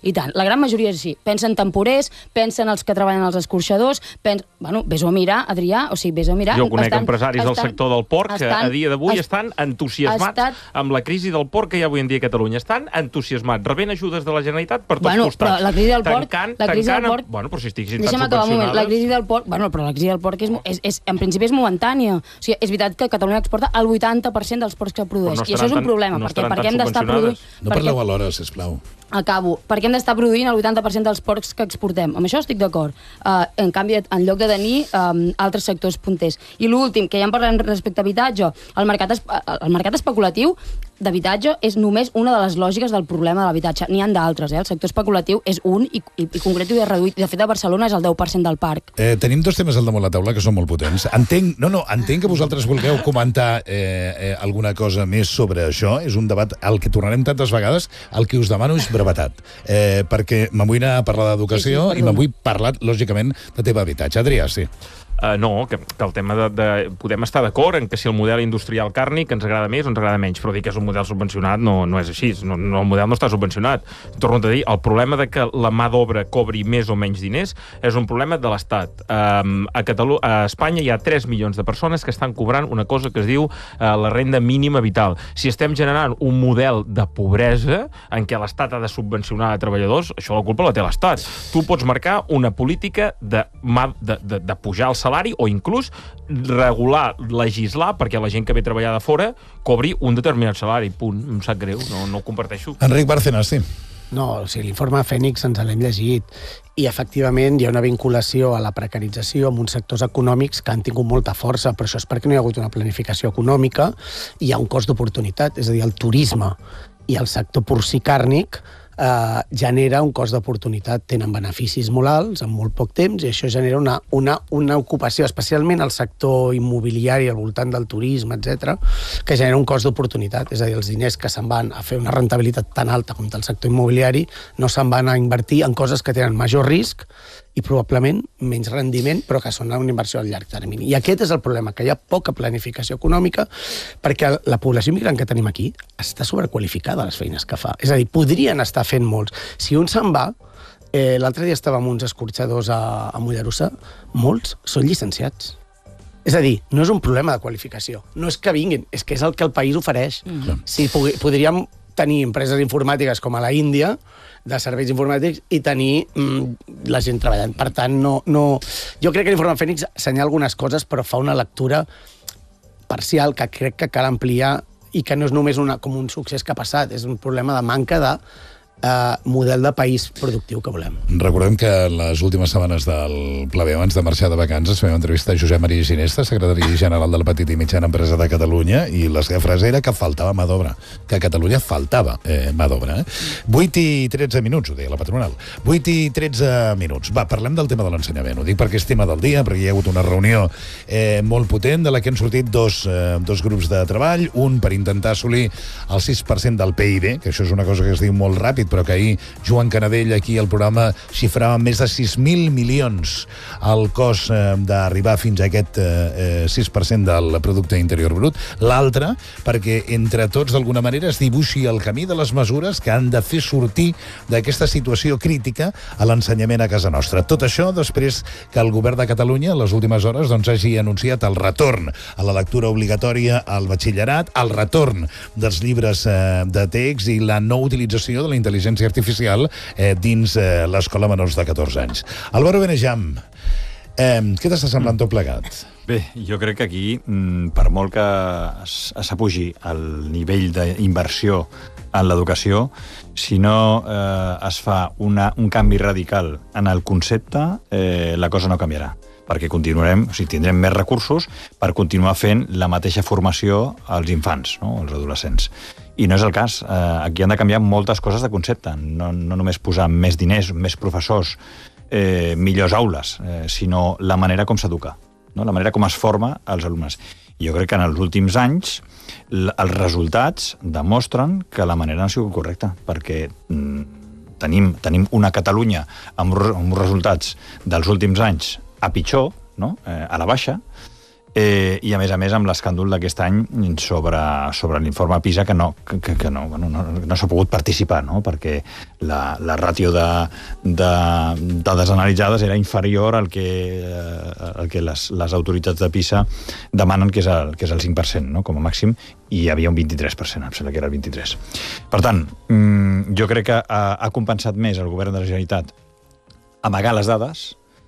I tant, la gran majoria és així. Pensen temporers, pensen els que treballen als escorxadors, vés-ho a mirar, Adrià, o sigui, vés-ho a mirar. Jo conec empresaris del sector del porc que a dia d'avui estan entusiasmats amb la crisi del porc que hi ha avui en dia a Catalunya. Estan entusiasmats, rebent ajudes de la Generalitat per tots costats. Però la crisi del porc... Bueno, però si estiguessin tan Deixa'm acabar un moment. subvencionades... La crisi del porc... Bueno, però la crisi del porc en principi és momentània. O sigui, és veritat que Catalunya exporta el 80% dels porcs que produeix. I això és un problema, perquè hem d'estar produint... No parleu alhora, sisplau. Acabo. Perquè hem d'estar produint el 80% dels porcs que exportem. Amb això estic d'acord. En canvi, en lloc de tenir altres sectors punters. I l'últim, que ja en parlem respecte a habitatge, el mercat especulatiu d'habitatge és només una de les lògiques del problema de l'habitatge. N'hi ha d'altres, El sector especulatiu és un i concret i reduït. De fet, a Barcelona és el 10% del parc. Tenim dos temes al damunt la taula que són molt potents. Entenc que vosaltres vulgueu comentar alguna cosa més sobre això. És un debat al que tornarem tantes vegades. El que us demano és brevetat. Perquè me vull anar a parlar d'educació i me vull parlar, lògicament, de tema habitatge. Adrià, sí. No, que el tema de... Podem estar d'acord en que si el model industrial càrnic ens agrada més o ens agrada menys, però dir que és un model subvencionat no és així. El model no està subvencionat. Torno a dir, el problema de que la mà d'obra cobri més o menys diners és un problema de l'Estat. A Espanya hi ha 3 milions de persones que estan cobrant una cosa que es diu la renda mínima vital. Si estem generant un model de pobresa en què l'Estat ha de subvencionar a treballadors, això la culpa la té l'Estat. Tu pots marcar una política de pujar el salari o inclús regular, legislar perquè la gent que ve a treballar de fora cobri un determinat salari. Punt. Em sap greu, no ho comparteixo. Enric Bárcenas, sí. No, o sigui, l'informe Fènix ens l'hem llegit i efectivament hi ha una vinculació a la precarització amb uns sectors econòmics que han tingut molta força, però això és perquè no hi ha hagut una planificació econòmica i hi ha un cost d'oportunitat, és a dir, el turisme i el sector porcí càrnic genera un cost d'oportunitat, tenen beneficis molt alts en molt poc temps i això genera una ocupació, especialment al sector immobiliari al voltant del turisme, etc, que genera un cost d'oportunitat, és a dir, els diners que se'n van a fer una rentabilitat tan alta com el sector immobiliari no se'n van a invertir en coses que tenen major risc i probablement menys rendiment, però que són una inversió a llarg termini. I aquest és el problema, que hi ha poca planificació econòmica perquè la població immigrant que tenim aquí està sobrequalificada a les feines que fa. És a dir, podrien estar fent molts. Si un se'n va, l'altre dia estàvem amb uns escorxadors a Mollerussa, molts són llicenciats. És a dir, no és un problema de qualificació, no és que vinguin, és que és el que el país ofereix. Si podríem tenir empreses informàtiques com a la Índia, de serveis informàtics, i tenir la gent treballant. Per tant, jo crec que l'informe Fènix assenyala algunes coses, però fa una lectura parcial que crec que cal ampliar i que no és només com un succés que ha passat, és un problema de manca de model de país productiu que volem. Recordem que les últimes setmanes del Pla B, abans de marxar de vacances, fem entrevista a Josep Maria Ginesta, secretari general de la Petita i Mitjana Empresa de Catalunya, i la seva frase era que faltava mà d'obra, que a Catalunya faltava mà d'obra. 8 i 13 minuts, ho deia la patronal. 8 i 13 minuts. Va, parlem del tema de l'ensenyament. Ho dic perquè és tema del dia, perquè hi ha hagut una reunió molt potent de la que han sortit dos grups de treball, un per intentar assolir el 6% del PIB, que això és una cosa que es diu molt ràpid, però que ahir Joan Canadell aquí al programa xifrava més de 6.000 milions el cost d'arribar fins a aquest 6% del producte interior brut. L'altre, perquè entre tots d'alguna manera es dibuixi el camí de les mesures que han de fer sortir d'aquesta situació crítica a l'ensenyament a casa nostra. Tot això després que el govern de Catalunya en les últimes hores hagi anunciat el retorn a la lectura obligatòria al batxillerat, el retorn dels llibres de text i la no utilització de la intel·ligència artificial dins l'escola menors de 14 anys. Álvaro Benejam, què t'està semblant tot plegat? Bé, jo crec que aquí, per molt que s'apugi el nivell d'inversió en l'educació, si no es fa un canvi radical en el concepte, la cosa no canviarà, perquè tindrem més recursos per continuar fent la mateixa formació als infants, no? Als adolescents. I no és el cas. Aquí han de canviar moltes coses de concepte. No només posar més diners, més professors, millors aules, sinó la manera com s'educa, no? La manera com es forma els alumnes. I jo crec que en els últims anys els resultats demostren que la manera no ha sigut correcta, perquè tenim una Catalunya amb uns resultats dels últims anys a pitjor, no? A la baixa, I a més amb l'escàndol d'aquest any sobre l'informe PISA que no s'ha pogut participar, no? Perquè la ràtio de dades analitzades era inferior al que les autoritats de PISA demanen, que és el 5%, no? Com a màxim, i hi havia un 23%, em sembla que era el 23%. Per tant, jo crec que ha compensat més el govern de la Generalitat amagar les dades,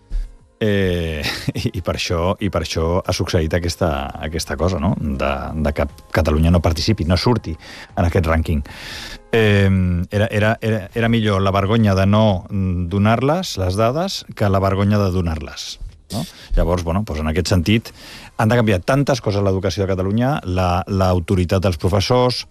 i per això ha succeït aquesta cosa, no? De que Catalunya no participi, no surti en aquest rànquing. Era millor la vergonya de no donar-les, les dades, que la vergonya de donar-les, no? Llavors, en aquest sentit, han de canviar tantes coses a l'educació de Catalunya, l'autoritat dels professors,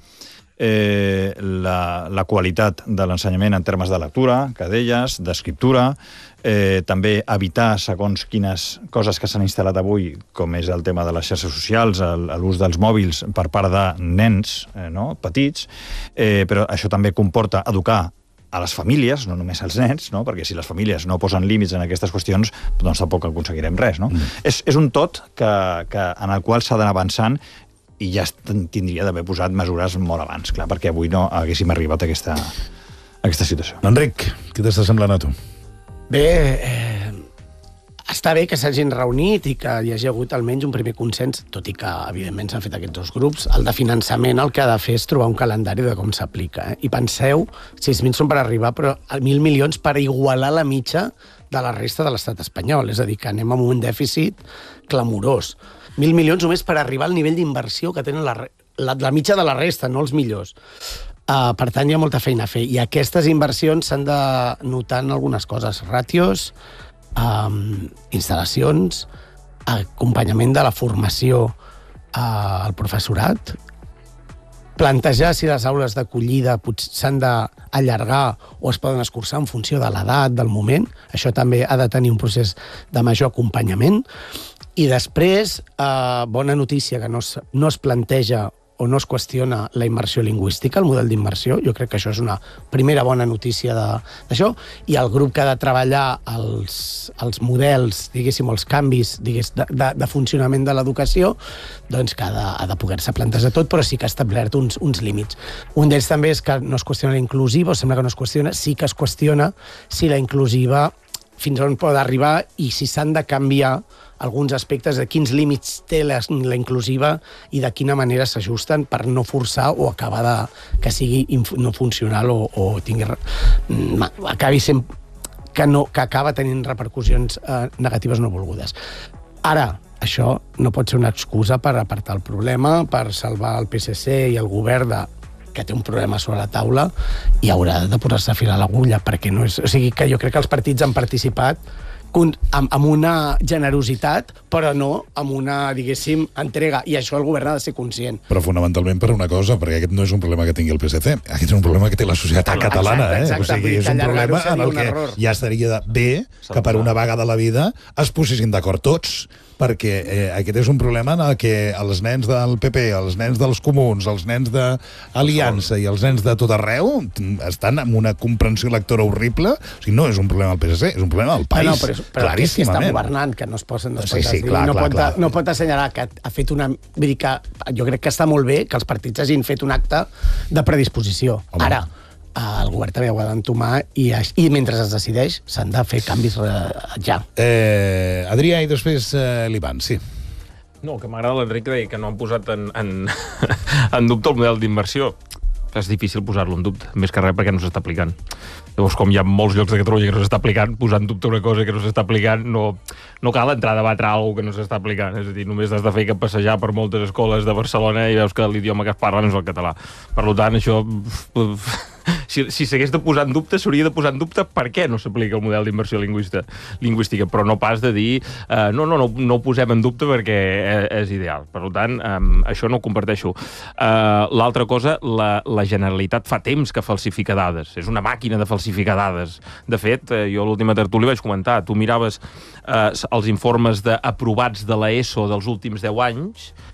la qualitat de l'ensenyament en termes de lectura, que deies, d'escriptura, també evitar segons quines coses que s'han instal·lat avui, com és el tema de les xarxes socials, l'ús dels mòbils per part de nens petits, però això també comporta educar a les famílies, no només als nens, no? Perquè si les famílies no posen límits en aquestes qüestions, doncs tampoc aconseguirem res, no? És un tot en el qual s'ha d'anar avançant, i ja tindria d'haver posat mesures molt abans, clar, perquè avui no haguéssim arribat a aquesta situació. Enric, què t'està semblant a tu? Bé, està bé que s'hagin reunit i que hi hagi hagut almenys un primer consens, tot i que, evidentment, s'han fet aquests dos grups. El de finançament el que ha de fer és trobar un calendari de com s'aplica. I penseu, 6.000 són per arribar, però 1.000 milions per igualar la mitja de la resta de l'estat espanyol. És a dir, que anem amb un dèficit clamorós. 1.000 milions només per arribar al nivell d'inversió que tenen la mitja de la resta, no els millors. Per tant, hi ha molta feina a fer. I aquestes inversions s'han de notar en algunes coses. Ràtios, instal·lacions, acompanyament de la formació al professorat, plantejar si les aules d'acollida s'han d'allargar o es poden escurçar en funció de l'edat, del moment. Això també ha de tenir un procés de major acompanyament. I després, bona notícia, que no es planteja o no es qüestiona la immersió lingüística, el model d'immersió. Jo crec que això és una primera bona notícia d'això. I el grup que ha de treballar els models, diguéssim, els canvis de funcionament de l'educació, doncs que ha de poder-se plantejar tot, però sí que ha establert uns límits. Un d'ells també és que no es qüestiona la inclusiva, o sembla que no es qüestiona, sí que es qüestiona si la inclusiva fins on pot arribar i si s'han de canviar alguns aspectes de quins límits té la inclusiva i de quina manera s'ajusten per no forçar o acabar que sigui no funcional o tingui acabi sent que acaba tenint repercussions negatives no volgudes. Ara, això no pot ser una excusa per apartar el problema, per salvar el PSC i el govern que té un problema sobre la taula i haurà de posar-se a fil a l'agulla, perquè no és... O sigui, que jo crec que els partits han participat amb una generositat, però no amb una, diguéssim, entrega. I això el govern ha de ser conscient. Però fonamentalment per una cosa, perquè aquest no és un problema que tingui el PSC, aquest és un problema que té la societat catalana. Exacte, o sigui, és un problema en el que ja estaria bé que per una vegada a la vida es posessin d'acord tots, perquè aquest és un problema en el que els nens del PP, els nens dels comuns, els nens d'Aliança i els nens de tot arreu estan amb una comprensió lectora horrible. O sigui, no és un problema del PSC, és un problema del país. Però és que està governant, que no es posen... No pot assenyalar que ha fet una... Vull dir que jo crec que està molt bé que els partits hagin fet un acte de predisposició. Ara, el govern també ho ha d'entomar i mentre es decideix s'han de fer canvis ja. Adrià i després l'Ivan, sí. No, que m'agrada l'Enric que deia que no han posat en dubte el model d'immersió. És difícil posar-lo en dubte, més que res perquè no s'està aplicant. Llavors, com hi ha molts llocs de Catalunya que no s'està aplicant, posar en dubte una cosa que no s'està aplicant, no cal entrar a debatre alguna cosa que no s'està aplicant. És a dir, només has de fer que passejar per moltes escoles de Barcelona i veus que l'idioma que es parla no és el català. Per tant, això... Si s'hagués de posar en dubte, s'hauria de posar en dubte per què no s'aplica el model d'immersió lingüística, però no pas de dir no ho posem en dubte perquè és ideal. Per tant, això no ho comparteixo. L'altra cosa, la Generalitat fa temps que falsifica dades. És una màquina de falsificar dades. De fet, jo a l'última tertúlia vaig comentar, tu miraves els informes aprovats de l'ESO dels últims 10 anys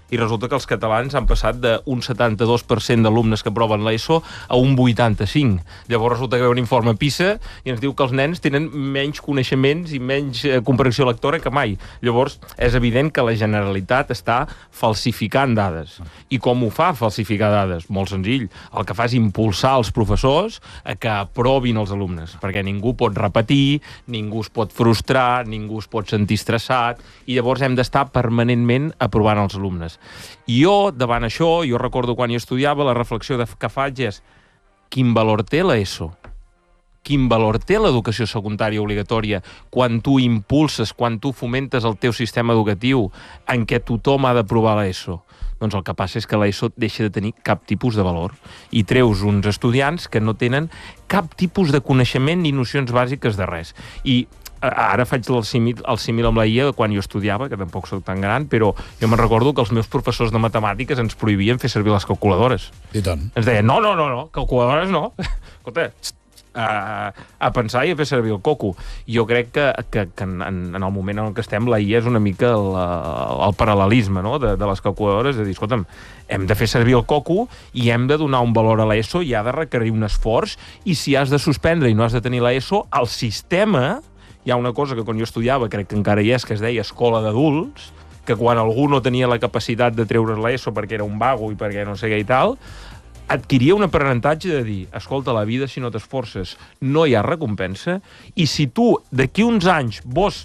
i resulta que els catalans han passat d'un 72% d'alumnes que aproven l'ESO a un 85%. Llavors resulta que ve un informe PISA i ens diu que els nens tenen menys coneixements i menys comprensió lectora que mai. Llavors és evident que la Generalitat està falsificant dades. I com ho fa, falsificar dades? Molt senzill. El que fa és impulsar els professors a que aprovin els alumnes, perquè ningú pot repetir, ningú es pot frustrar, ningú es pot sentir estressat, i llavors hem d'estar permanentment aprovant els alumnes. I jo, davant això, jo recordo quan jo estudiava, la reflexió que faig és quin valor té l'ESO? Quin valor té l'educació secundària obligatòria quan tu impulses, quan tu fomentes el teu sistema educatiu en què tothom ha d'aprovar l'ESO? Doncs el que passa és que l'ESO deixa de tenir cap tipus de valor i treus uns estudiants que no tenen cap tipus de coneixement ni nocions bàsiques de res. I ara faig el símil amb la IA quan jo estudiava, que tampoc soc tan gran, però jo me'n recordo que els meus professors de matemàtiques ens prohibien fer servir les calculadores. I tant. Ens deien, no, calculadores no. Escolta, a pensar i a fer servir el coco. Jo crec que en el moment en què estem la IA és una mica el paral·lelisme, no? de les calculadores, de dir, escolta'm, hem de fer servir el coco i hem de donar un valor a l'ESO i ha de requerir un esforç, i si has de suspendre i no has de tenir l'ESO, el sistema... Hi ha una cosa que quan jo estudiava, crec que encara hi és, que es deia escola d'adults, que quan algú no tenia la capacitat de treure l'ESO perquè era un vago i perquè no sé què i tal, adquiria un aprenentatge de dir, escolta, la vida, si no t'esforces, no hi ha recompensa, i si tu, d'aquí uns anys,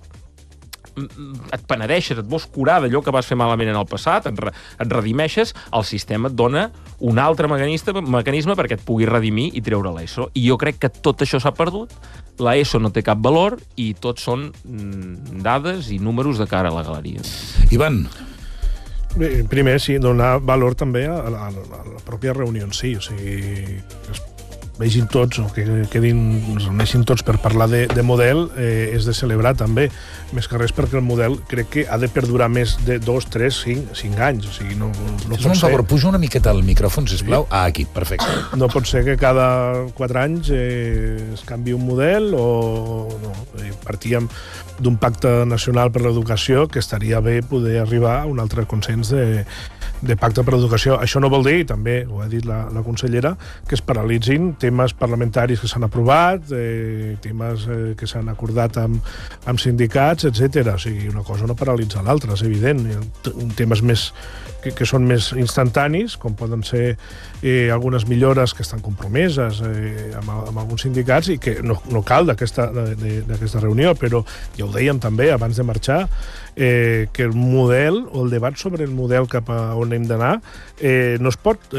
et penedeixes, et vols curar d'allò que vas fer malament en el passat, et redimeixes, el sistema et dona un altre mecanisme perquè et pugui redimir i treure l'ESO. I jo crec que tot això s'ha perdut, l'ESO no té cap valor i tots són dades i números de cara a la galeria. Ivan. Bé, primer, sí, donar valor també a la pròpia reunió en si, o sigui, es vegin tots o que es reuneixin tots per parlar de model, és de celebrar també, més que res perquè el model crec que ha de perdurar més de 2, 3, 5 anys, o sigui, no pot ser... Un favor, puja una miqueta el micròfon, sisplau. Ah, aquí, perfecte. No pot ser que cada 4 anys es canvi un model o no. Partíem d'un pacte nacional per l'educació que estaria bé poder arribar a un altre consens de pacte per l'educació. Això no vol dir, també ho ha dit la consellera, que es paralitzin temes parlamentaris que s'han aprovat, temes que s'han acordat amb sindicats, etc. O sigui, una cosa no paralitza l'altra, és evident. Hi ha temes més que són més instantanis, com poden ser algunes millores que estan compromeses amb alguns sindicats i que no cal d'aquesta reunió, però ja ho dèiem també abans de marxar, que el model o el debat sobre el model cap a on hem d'anar no es pot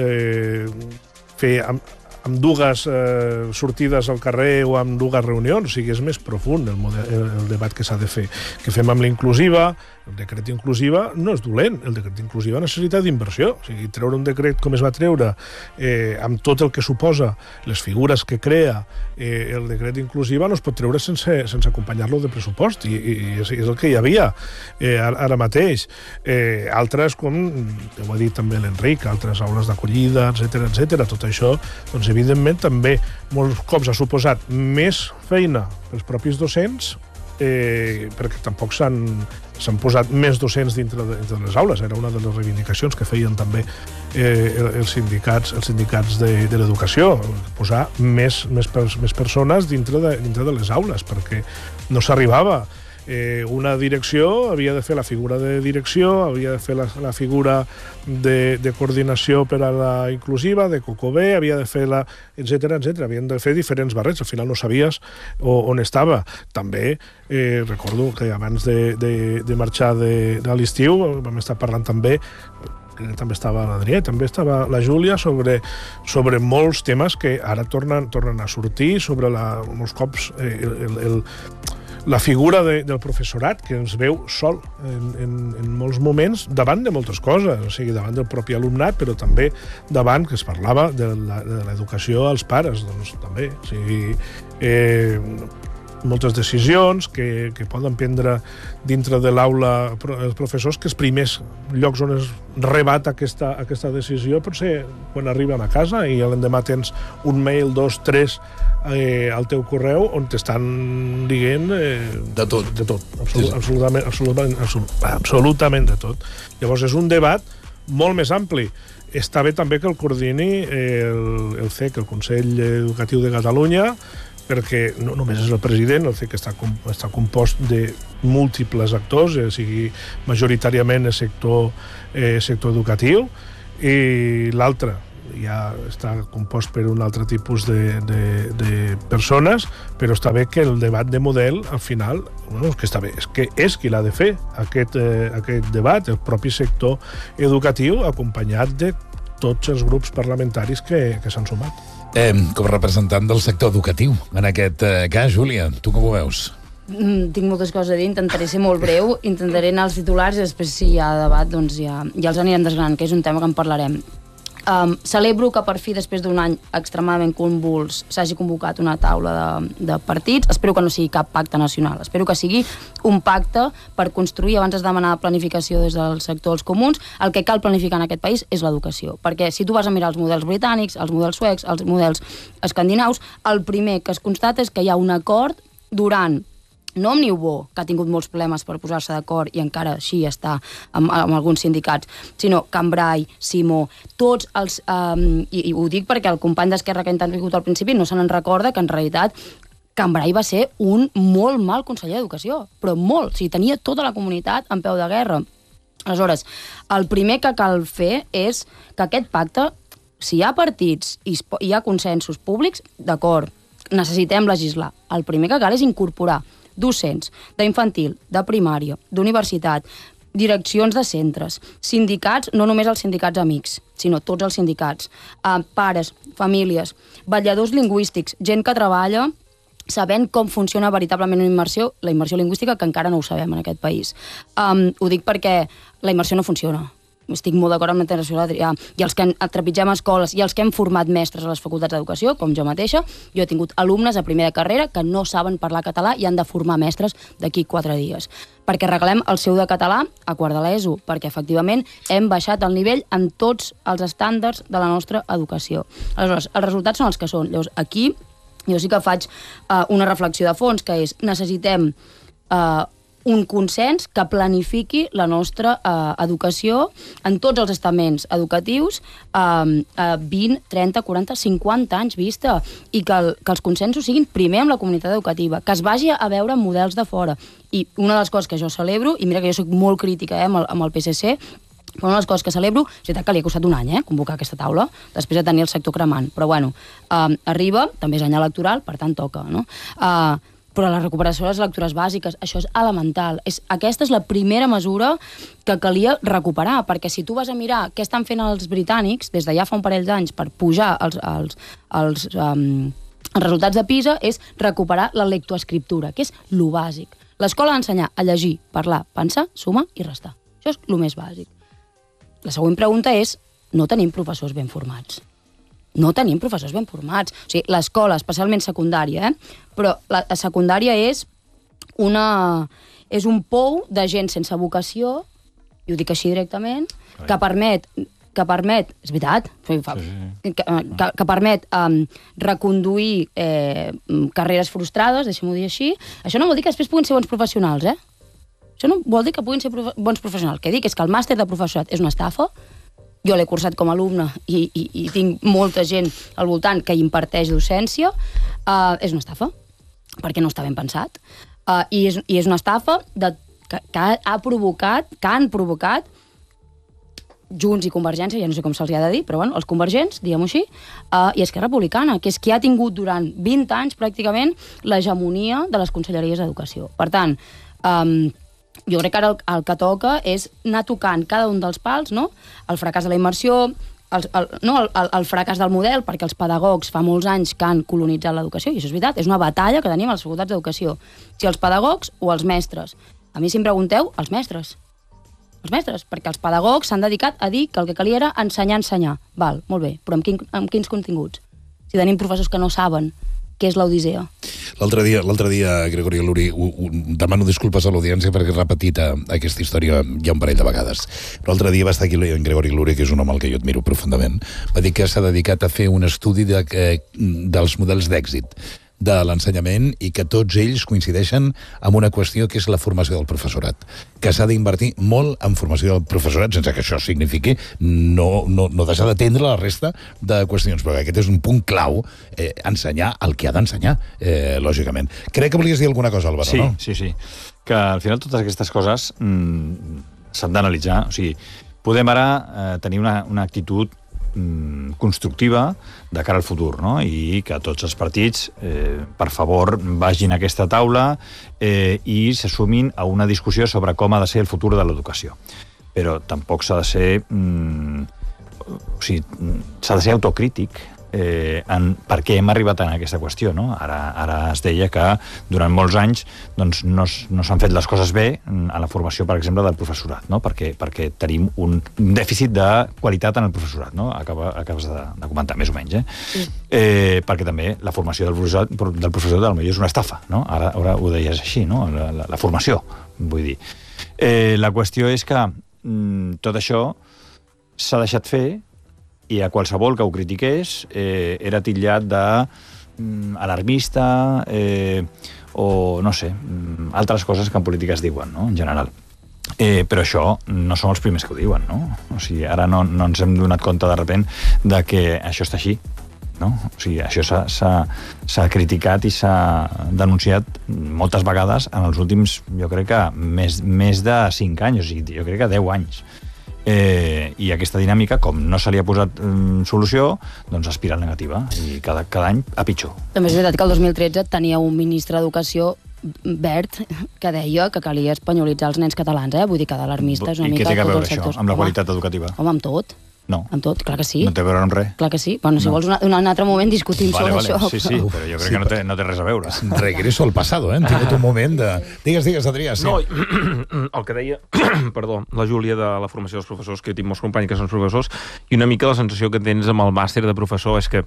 fer amb dues sortides al carrer o amb dues reunions, o sigui, és més profund el debat que s'ha de fer. Que fem amb l'inclusiva, el decret d'inclusiva no és dolent, el decret d'inclusiva necessita d'inversió, o sigui, treure un decret com es va treure, amb tot el que suposa, les figures que crea el decret d'inclusiva, no es pot treure sense acompanyar-lo de pressupost, i és el que hi havia ara mateix. Altres, com ho ha dit també l'Enric, altres aules d'acollida, etc. Tot això, doncs, evidentment, també molts cops ha suposat més feina pels propis docents, perquè tampoc s'han posat més docents dintre de les aules. Era una de les reivindicacions que feien també els sindicats de l'educació, posar més persones dintre de les aules, perquè no s'arribava. Una direcció havia de fer la figura de direcció, havia de fer la figura de coordinació per a la inclusiva, de COCOBE, havia de fer etcètera. Havien de fer diferents barrets, al final no sabies on estava. També recordo que abans de marxar de l'estiu vam estar parlant també estava l'Adrià, també estava la Júlia, sobre molts temes que ara tornen a sortir, sobre molts cops la figura del professorat, que ens veu sol en molts moments davant de moltes coses, o sigui, davant del propi alumnat, però també davant, que es parlava de l'educació als pares, doncs també, o sigui, moltes decisions que poden prendre dintre de l'aula els professors, que els primers llocs on es rebat aquesta decisió pot ser quan arriben a casa i l'endemà tens un mail, 2, 3 al teu correu on t'estan dient de tot. Absolutament de tot. Llavors és un debat molt més ampli. Està bé també que el coordini el CEC, el Consell Educatiu de Catalunya, perquè no només és el president, el CEC està compost de múltiples actors, sigui majoritàriament el sector educatiu, i l'altre ja està compost per un altre tipus de persones, però està bé que el debat de model, al final, que està bé, és qui l'ha de fer, aquest debat, el propi sector educatiu, acompanyat de tots els grups parlamentaris que s'han sumat. Com a representant del sector educatiu, en aquest cas, Júlia, tu com ho veus? Tinc moltes coses a dir, intentaré ser molt breu, intentaré anar als titulars i després si hi ha debat doncs ja els anirem desgranant, que és un tema que en parlarem. Celebro que per fi, després d'un any extremadament convuls, s'hagi convocat una taula de partits. Espero que no sigui cap pacte nacional, espero que sigui un pacte per construir. Abans has demanat planificació des del sector dels comuns. El que cal planificar en aquest país és l'educació, perquè si tu vas a mirar els models britànics, els models suecs, els models escandinaus, el primer que es constata és que hi ha un acord durant, no Omnibó, que ha tingut molts problemes per posar-se d'acord i encara així està amb alguns sindicats, sinó Cambrai, Simó, tots els... I ho dic perquè el company d'Esquerra que ha intervingut al principi no se n'en recorda que en realitat Cambrai va ser un molt mal conseller d'Educació, però molt, o sigui, tenia tota la comunitat en peu de guerra. Aleshores, el primer que cal fer és que aquest pacte, si hi ha partits i hi ha consensos públics, d'acord, necessitem legislar. El primer que cal és incorporar docents d'infantil, de primària, d'universitat, direccions de centres, sindicats, no només els sindicats amics, sinó tots els sindicats, pares, famílies, vetlladors lingüístics, gent que treballa sabent com funciona veritablement la immersió lingüística, que encara no ho sabem en aquest país. Ho dic perquè la immersió no funciona. Estic molt d'acord amb la internacional i els que trepitgem escoles i els que hem format mestres a les facultats d'educació, com jo mateixa, jo he tingut alumnes a primer de carrera que no saben parlar català i han de formar mestres d'aquí 4 dies. Perquè regalem el seu de català a quart de l'ESO, perquè efectivament hem baixat el nivell en tots els estàndards de la nostra educació. Aleshores, els resultats són els que són. Llavors, aquí jo sí que faig una reflexió de fons, que és necessitem un consens que planifiqui la nostra educació en tots els estaments educatius a 20, 30, 40, 50 anys vista, i que els consensos siguin primer amb la comunitat educativa, que es vagi a veure models de fora. I una de les coses que jo celebro, i mira que jo soc molt crítica amb el PSC, però una de les coses que celebro, és veritat que li ha costat un any convocar aquesta taula, després de tenir el sector cremant, però bueno, arriba, també és any electoral, per tant toca, no? Però la recuperació de les lectures bàsiques, això és elemental. Aquesta és la primera mesura que calia recuperar, perquè si tu vas a mirar què estan fent els britànics des de ja fa un parell d'anys per pujar els resultats de PISA, és recuperar la lectoescriptura, que és lo bàsic. L'escola ha d'ensenyar a llegir, parlar, pensar, sumar i restar. Això és lo més bàsic. La següent pregunta és, no tenim professors ben formats. No tenim professors ben formats. O sigui, l'escola, especialment secundària, però la secundària és un pou de gent sense vocació, i ho dic així directament, que permet, és veritat, que permet reconduir carreres frustrades, deixem-ho dir així. Això no vol dir que després puguin ser bons professionals, Això no vol dir que puguin ser bons professionals. El que dic és que el màster de professorat és una estafa. Jo l'he cursat com a alumne i tinc molta gent al voltant que imparteix docència. És una estafa, perquè no està ben pensat. I és una estafa que han provocat Junts i Convergència, ja no sé com se'ls ha de dir, però bueno, els convergents, diguem-ho així, i Esquerra Republicana, que és qui ha tingut durant 20 anys pràcticament l'hegemonia de les conselleries d'educació. Per tant, jo crec que ara el que toca és anar tocant cada un dels pals, no? El fracàs de la immersió, el fracàs del model, perquè els pedagogs fa molts anys que han colonitzat l'educació, i això és veritat, és una batalla que tenim a les facultats d'educació. Si els pedagogs o els mestres. A mi, si em pregunteu, els mestres. Els mestres, perquè els pedagogs s'han dedicat a dir que el que calia era ensenyar. Val, molt bé, però amb quins continguts? Si tenim professors que no saben què és l'Odissea. L'altre dia, Gregori Luri, demano disculpes a l'audiència perquè he repetit aquesta història ja un parell de vegades. L'altre dia va estar aquí en Gregori Luri, que és un home al que jo admiro profundament, va dir que s'ha dedicat a fer un estudi dels models d'èxit de l'ensenyament i que tots ells coincideixen en una qüestió que és la formació del professorat, que s'ha d'invertir molt en formació del professorat, sense que això signifiqui no deixar d'atendre la resta de qüestions, perquè aquest és un punt clau, ensenyar el que ha d'ensenyar, lògicament. Crec que volies dir alguna cosa, Álvaro, sí, no? Sí. Que al final totes aquestes coses s'han d'analitzar. O sigui, podem ara tenir una actitud constructiva de cara al futur, no? I que tots els partits, per favor, vagin a aquesta taula i s'assumin a una discussió sobre com ha de ser el futur de l'educació. Però tampoc s'ha de ser... s'ha de ser autocrític per què hem arribat a aquesta qüestió, no? Ara es deia que durant molts anys doncs, no s'han fet les coses bé a la formació, per exemple, del professorat, no? Perquè tenim un dèficit de qualitat en el professorat, no? Acabes de comentar, més o menys, perquè també la formació del professorat potser és una estafa, no? Ara ho deies així, no? La formació, vull dir. La qüestió és que tot això s'ha deixat fer i a qualsevol que ho critiqués era titllat d'alarmista o, no sé, altres coses que en política es diuen, no?, en general. Però això no són els primers que ho diuen, no? O sigui, ara no ens hem donat compte de sobte de que això està així, no? O sigui, això s'ha criticat i s'ha denunciat moltes vegades en els últims, jo crec que més de 5 anys, o sigui, jo crec que 10 anys. I aquesta dinàmica, com no se li ha posat solució, doncs aspira a negativa i cada any a pitjor. També és veritat que el 2013 tenia un ministre d'Educació verd que deia que calia espanyolitzar els nens catalans, vull dir que d'alarmista és una mica... I què té a veure tots els això sectors. amb la qualitat educativa? Home, amb tot. No. Amb tot, clar que sí. No té a veure amb res? Clar que sí. Bueno, si vols un altre moment discutim sobre això. Sí, però jo crec que no té res a veure. Regreso al pasado, Hem tingut un moment de... Digues, Adrià, sí. No, el que deia, perdó, la Júlia de la formació dels professors, que jo tinc molts companys que són professors, i una mica la sensació que tens amb el màster de professor és que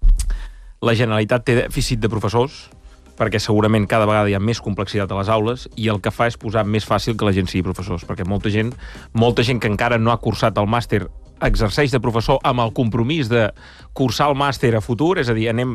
la Generalitat té dèficit de professors perquè segurament cada vegada hi ha més complexitat a les aules i el que fa és posar més fàcil que la gent sigui professors, perquè molta gent que encara no ha cursat el màster exerceix de professor amb el compromís de cursar el màster a futur, és a dir, anem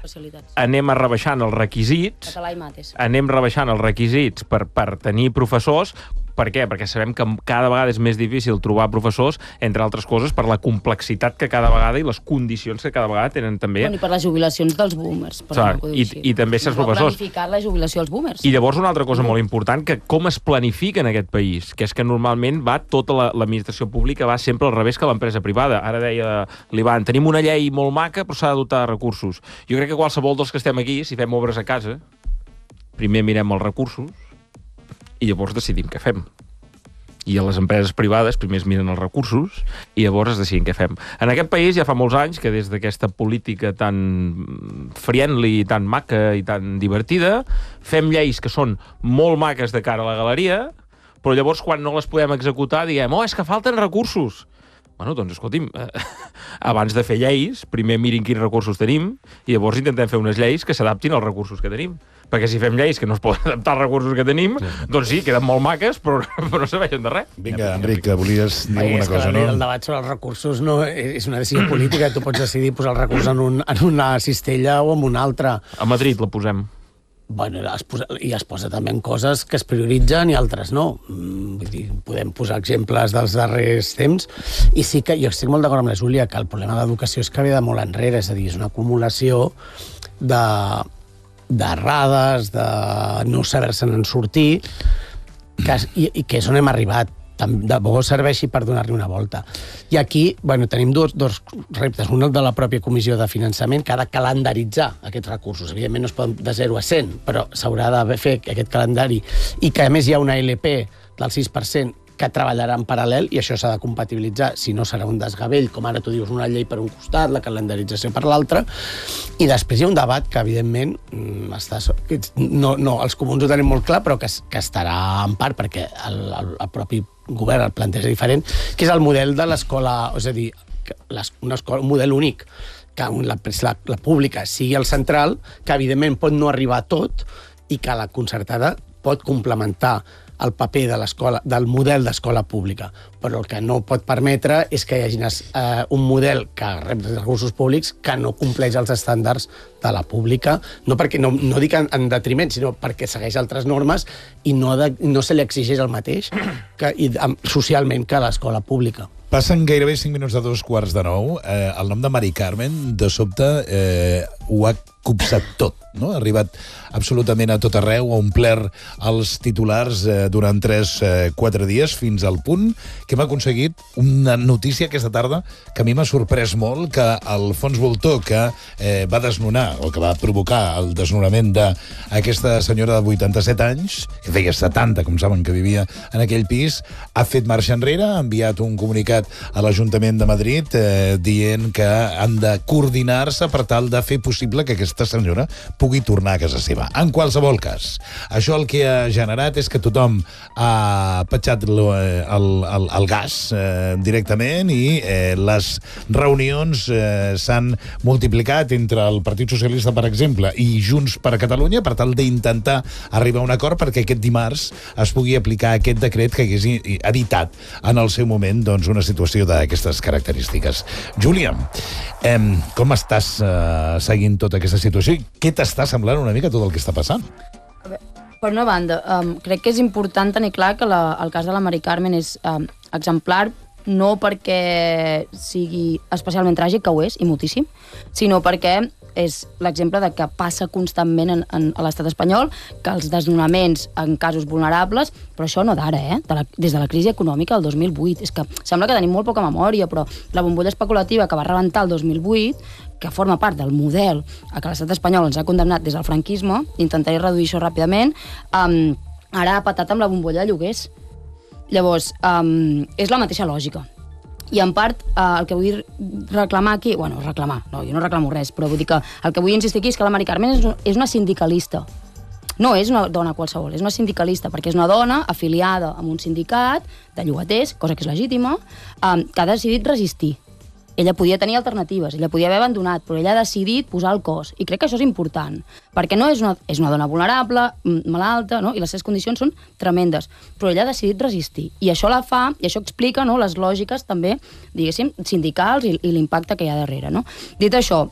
rebaixant els requisits, anem rebaixant els requisits per tenir professors. Per què? Perquè sabem que cada vegada és més difícil trobar professors, entre altres coses, per la complexitat que cada vegada i les condicions que cada vegada tenen també. I per les jubilacions dels boomers. I també ser professors. Planificar la jubilació als boomers. I llavors una altra cosa molt important, que com es planifica en aquest país, que és que normalment tota l'administració pública va sempre al revés que l'empresa privada. Ara deia l'Ivan, tenim una llei molt maca però s'ha de dotar de recursos. Jo crec que qualsevol dels que estem aquí, si fem obres a casa, primer mirem els recursos i llavors decidim què fem. I a les empreses privades primer es miren els recursos i llavors es deciden què fem. En aquest país ja fa molts anys que des d'aquesta política tan friendly, tan maca i tan divertida, fem lleis que són molt maques de cara a la galeria, però llavors quan no les podem executar diem, és que falten recursos. Bueno, doncs escolti'm, abans de fer lleis, primer mirin quins recursos tenim i llavors intentem fer unes lleis que s'adaptin als recursos que tenim. Perquè si fem lleis que no es poden adaptar als recursos que tenim, doncs sí, queden molt maques, però no serveixen de res. Vinga, Enric, que volies dir alguna cosa, no? El debat sobre els recursos no és una decisió política. Tu pots decidir posar el recurs en una cistella o en una altra. A Madrid la posem. Bueno, es posa també en coses que es prioritzen i altres no. Vull dir, podem posar exemples dels darrers temps i sí que jo estic molt d'acord amb la Júlia que el problema de l'educació és que ve de molt enrere, és a dir, és una acumulació d'errades, de no saber-se'n sortir i que és on hem arribat. De bo serveixi per donar-li una volta. I aquí tenim dos reptes. Un de la pròpia comissió de finançament que ha de calendaritzar aquests recursos. Evidentment no es poden de 0 a 100, però s'haurà de fer aquest calendari. I que a més hi ha una LP del 6% que treballarà en paral·lel i això s'ha de compatibilitzar, si no serà un desgavell, com ara tu dius, una llei per un costat, la calendarització per l'altre, i després hi ha un debat que evidentment els comuns ho tenim molt clar, però que estarà en part perquè el propi govern el planteja diferent, que és el model de l'escola, és a dir, un model únic, que la pública sigui el central, que evidentment pot no arribar a tot i que la concertada pot complementar el paper de l'escola, del model d'escola pública, però el que no pot permetre és que hi hagi un model que rep recursos públics que no compleix els estàndards de la pública, no dic en detriment, sinó perquè segueix altres normes i no se li exigeix el mateix socialment que a l'escola pública. Passen gairebé 5 minuts de 8:45. El nom de Mari Carmen, de sobte, ho ha copsat tot, no? Ha arribat absolutament a tot arreu, ha omplert els titulars durant 3-4 dies, fins al punt que hem aconseguit una notícia aquesta tarda que a mi m'ha sorprès molt, que el fons voltor que va desnonar, o que va provocar el desnonament d'aquesta senyora de 87 anys, que feia 70, com saben, que vivia en aquell pis, ha fet marxa enrere, ha enviat un comunicat a l'Ajuntament de Madrid dient que han de coordinar-se per tal de fer possible que aquesta senyora pugui tornar a casa seva. En qualsevol cas, això el que ha generat és que tothom ha petjat el gas directament i les reunions s'han multiplicat entre el Partit Socialista, per exemple, i Junts per Catalunya per tal d'intentar arribar a un acord perquè aquest dimarts es pugui aplicar aquest decret que hagués evitat en el seu moment doncs, una situació d'aquestes característiques. Júlia, com estàs seguint tota aquesta situació i què t'està semblant una mica tot el que està passant? Per una banda, crec que és important tenir clar que el cas de la Mari Carmen és exemplar, no perquè sigui especialment tràgic, que ho és, i moltíssim, sinó perquè és l'exemple de que passa constantment a l'estat espanyol, que els desnonaments en casos vulnerables, però això no d'ara, des de la crisi econòmica del 2008. És que sembla que tenim molt poca memòria, però la bombolla especulativa que va rebentar el 2008, que forma part del model a què l'estat espanyol ens ha condemnat des del franquisme, intentaré reduir això ràpidament, ara ha patat amb la bombolla de lloguers. Llavors, és la mateixa lògica. I en part, el que vull reclamar aquí... Bueno, reclamar, no, jo no reclamo res, però vull dir que el que vull insistir aquí és que la Mari Carmen és una sindicalista. No és una dona qualsevol, és una sindicalista, perquè és una dona afiliada a un sindicat de llogaters, cosa que és legítima, que ha decidit resistir. Ella podia tenir alternatives, ella podia haver abandonat, però ella ha decidit posar el cos. I crec que això és important, perquè no és una dona vulnerable, malalta, no? I les seves condicions són tremendes, però ella ha decidit resistir. I això la fa, i això explica, no, les lògiques també, diguéssim, sindicals i l'impacte que hi ha darrere. No? Dit això,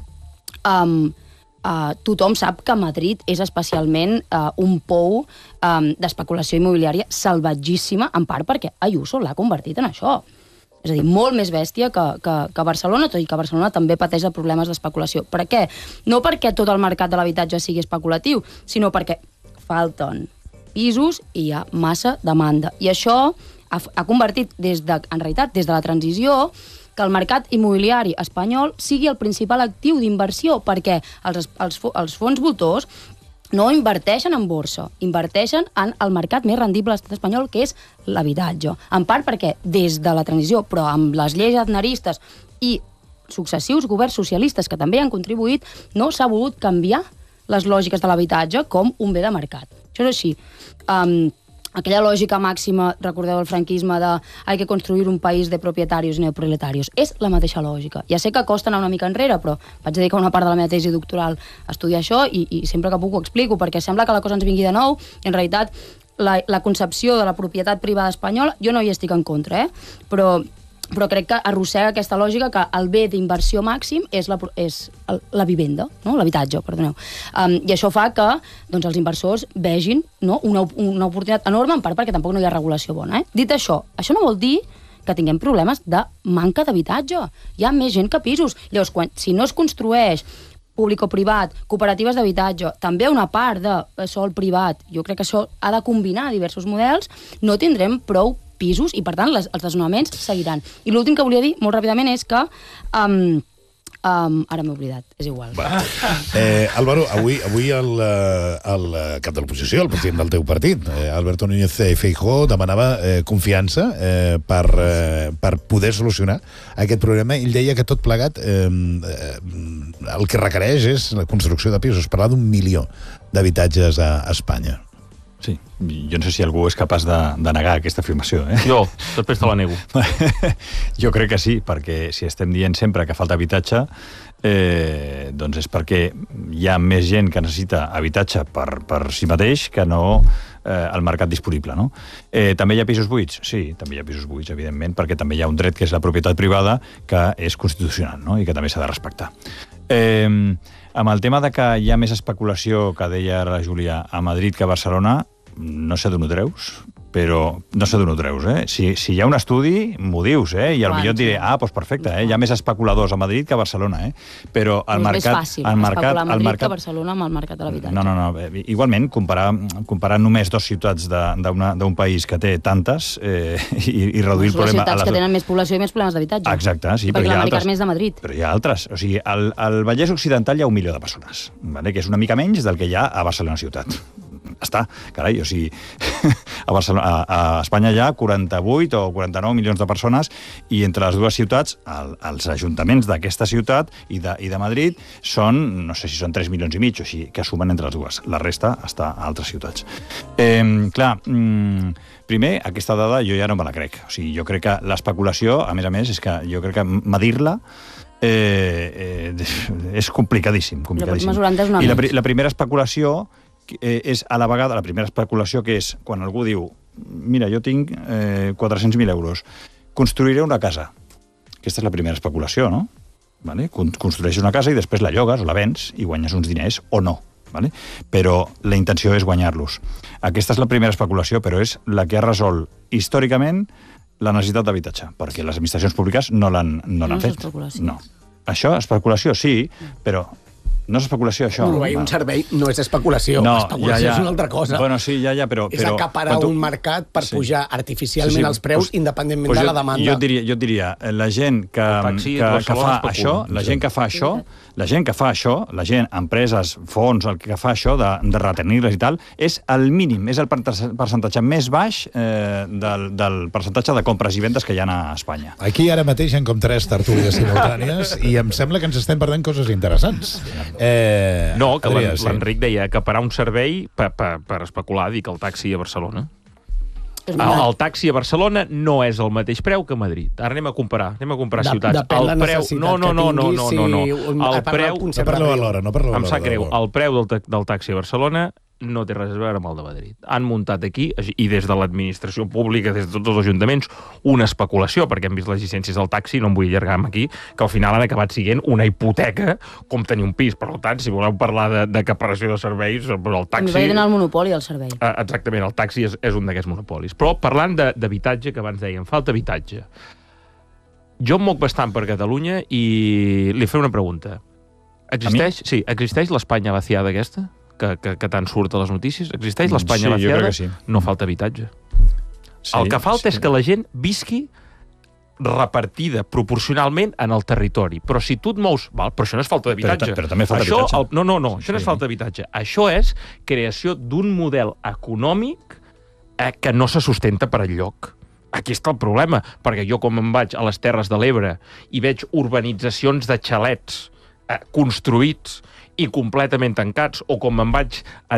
tothom sap que Madrid és especialment un pou d'especulació immobiliària salvatgíssima, en part perquè Ayuso l'ha convertit en això. És a dir, molt més bèstia que Barcelona, tot i que Barcelona també pateix de problemes d'especulació. Per què? No perquè tot el mercat de l'habitatge sigui especulatiu, sinó perquè falten pisos i hi ha massa demanda. I això ha convertit, en realitat, des de la transició, que el mercat immobiliari espanyol sigui el principal actiu d'inversió, perquè els fons voltors no inverteixen en borsa, inverteixen en el mercat més rendible de l'estat espanyol, que és l'habitatge. En part perquè des de la transició, però amb les lleis aznaristes i successius governs socialistes que també han contribuït, no s'ha volgut canviar les lògiques de l'habitatge com un bé de mercat. Això és així. Aquella lògica màxima, recordeu el franquisme, de hay que construir un país de propietarios i neoproletarios. És la mateixa lògica. Ja sé que costa anar una mica enrere, però vaig dedicar una part de la meva tesi doctoral a estudiar això i sempre que puc ho explico, perquè sembla que la cosa ens vingui de nou. En realitat, la concepció de la propietat privada espanyola, jo no hi estic en contra, però crec que arrossega aquesta lògica que el bé d'inversió màxim és la vivenda, no? L'habitatge, perdoneu. I això fa que els inversors vegin, no? una oportunitat enorme, en part perquè tampoc no hi ha regulació bona. Dit això no vol dir que tinguem problemes de manca d'habitatge. Hi ha més gent que pisos. Llavors, si no es construeix públic-privat, cooperatives d'habitatge, també una part de sòl privat, jo crec que això ha de combinar diversos models, no tindrem prou pisos i, per tant, els desnonaments seguiran. I l'últim que volia dir, molt ràpidament, és que... ara m'he oblidat, és igual. Álvaro, avui el cap de l'oposició, el president del teu partit, Alberto Núñez Feijóo, demanava confiança per poder solucionar aquest problema. Ell deia que tot plegat el que requereix és la construcció de pisos. Parlar d'1 milió d'habitatges a Espanya. Sí, jo no sé si algú és capaç de negar aquesta afirmació. Jo, després te la nego. Jo crec que sí, perquè si estem dient sempre que falta habitatge, doncs és perquè hi ha més gent que necessita habitatge per si mateix que no el mercat disponible, no? També hi ha pisos buits? Sí, també hi ha pisos buits, evidentment, perquè també hi ha un dret que és la propietat privada que és constitucional, no? I que també s'ha de respectar. Amb el tema de que hi ha més especulació, que deia la Júlia, a Madrid que a Barcelona, no sé d'on ho treus, però no sé d'on ho treus, Si hi ha un estudi, m'ho dius, I potser et diré, doncs perfecte, hi ha més especuladors a Madrid que a Barcelona, Però el mercat... És més fàcil especular a Madrid que a Barcelona amb el mercat de l'habitatge. No. Igualment, comparar només dues ciutats d'un país que té tantes i reduir el problema... Les ciutats que tenen més població i més problemes d'habitatge. Exacte, sí, perquè l'Amèrica és més de Madrid. Però hi ha altres. O sigui, al Vallès Occidental hi ha 1 milió de persones, que és una mica menys del que hi ha a Barcelona ciutat. Està, carai, o sigui, a Espanya hi ha 48 o 49 milions de persones i entre les dues ciutats, els ajuntaments d'aquesta ciutat i de Madrid són, no sé si són 3 milions i mig o així, que sumen entre les dues. La resta està a altres ciutats. Primer, aquesta dada jo ja no me la crec. O sigui, jo crec que l'especulació, a més, és que jo crec que medir-la és complicadísim. I la primera especulació és a la vegada, la primera especulació que és quan algú diu, mira, jo tinc 400.000 euros, construiré una casa. Aquesta és la primera especulació, no? Construeixes una casa i després la llogues o la vens i guanyes uns diners o no. Però la intenció és guanyar-los. Aquesta és la primera especulació, però és la que ha resolt històricament la necessitat d'habitatge, perquè les administracions públiques no l'han fet. No. Això, especulació, sí, però no és especulació, això. Un servei no és especulació. No, especulació és una altra cosa. Bueno, sí, però... És acaparar un mercat per pujar artificialment els preus independentment de la demanda. Jo et diria, la gent que fa això, la gent, empreses, fons, el que fa això de retenir-les i tal, és el mínim, és el percentatge més baix del percentatge de compres i vendes que hi ha a Espanya. Aquí ara mateix hi ha com 3 tertúlies simultànies i em sembla que ens estem perdent coses interessants. No, que l'Enric deia que parar un servei per especular, dic, el taxi a Barcelona. El taxi a Barcelona no és el mateix preu que a Madrid. Ara anem a comparar ciutats. Depèn la necessitat que tinguis. El preu... No parleu alhora. Em sap greu. El preu del taxi a Barcelona no té res a veure amb el de Madrid. Han muntat aquí, i des de l'administració pública, des de tots els ajuntaments, una especulació, perquè hem vist les llicències del taxi, no em vull allargar-me aquí, que al final han acabat sent una hipoteca com tenir un pis. Per tant, si voleu parlar d'acaparació de serveis, el taxi... Va donar el monopoli al servei. Exactament, el taxi és un d'aquests monopolis. Però parlant d'habitatge, que abans dèiem, falta habitatge. Jo em moc bastant per Catalunya i li faré una pregunta. Existeix l'Espanya vaciada aquesta? Que tant surt a les notícies? Existeix l'Espanya vaciada? Jo crec que sí. No falta habitatge. El que falta és que la gent visqui repartida proporcionalment en el territori. Però si tu et mous... Però això no és falta d'habitatge. Però també falta habitatge. No, això no és falta d'habitatge. Això és creació d'un model econòmic que no se sustenta per enlloc. Aquí està el problema, perquè jo com em vaig a les Terres de l'Ebre i veig urbanitzacions de xalets construïts i completament tancats, o com me'n vaig a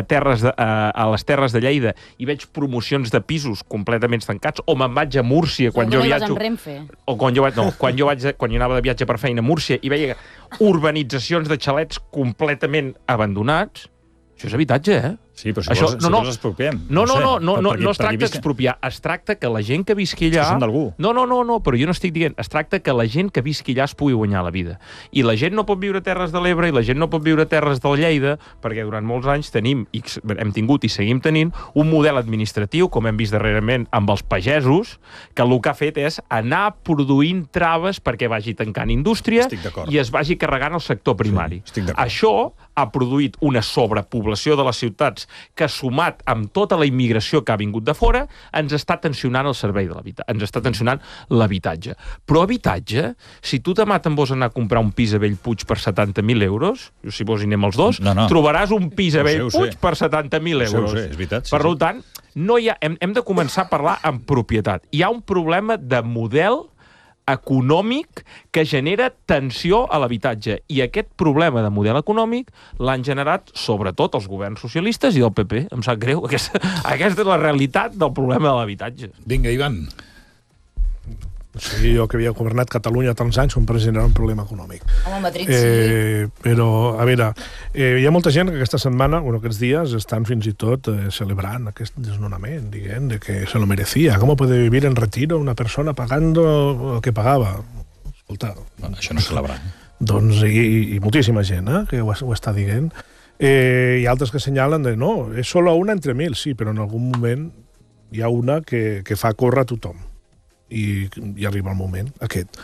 les Terres de Lleida i veig promocions de pisos completament tancats, o me'n vaig a Múrcia quan jo viatjo... O quan jo anava de viatge per feina a Múrcia i veia urbanitzacions de xalets completament abandonats. Això és habitatge, Sí, però si vols expropiem. No es tracta d'expropiar, es tracta que la gent que visqui allà... Són d'algú. No, però jo no estic dient. Es tracta que la gent que visqui allà es pugui guanyar la vida. I la gent no pot viure a Terres de l'Ebre i la gent no pot viure a Terres de Lleida perquè durant molts anys hem tingut i seguim tenint un model administratiu, com hem vist darrerament amb els pagesos, que el que ha fet és anar produint traves perquè vagi tancant indústria i es vagi carregant el sector primari. Això ha produït una sobrepoblació de les ciutats que, sumat amb tota la immigració que ha vingut de fora, ens està tensionant el servei de l'habitatge, ens està tensionant l'habitatge. Però habitatge, si tu demà te'n vols anar a comprar un pis a Bellpuig per 70.000 euros, si vols hi anem els dos, trobaràs un pis a Bellpuig per 70.000 euros. És veritat. Per tant, hem de començar a parlar amb propietat. Hi ha un problema de model econòmic que genera tensió a l'habitatge. I aquest problema de model econòmic l'han generat sobretot els governs socialistes i del PP. Em sap greu. Aquesta és la realitat del problema de l'habitatge. Vinga, Ivan. Sí, jo que havia governat Catalunya tants anys, un president era un problema econòmic. Home, Madrid sí. Però, a veure, hi ha molta gent que aquesta setmana, aquests dies, estan fins i tot celebrant aquest desnonament, diguem, de que se lo merecía. ¿Cómo puede vivir en retiro una persona pagando el que pagava? Escolta... Això no és celebrar. Doncs, i moltíssima gent que ho està dient. Hi ha altres que assenyalen de no, és solo una entre 1.000, sí, però en algun moment hi ha una que fa córrer a tothom. I arriba el moment aquest.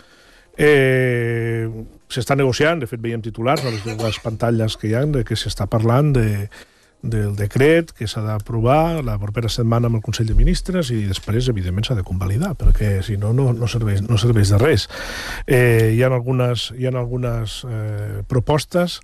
S'està negociant, de fet veiem titulars a les pantalles que hi ha, que s'està parlant del decret que s'ha d'aprovar la propera setmana amb el Consell de Ministres i després, evidentment, s'ha de convalidar, perquè si no, no serveix de res. Hi ha algunes propostes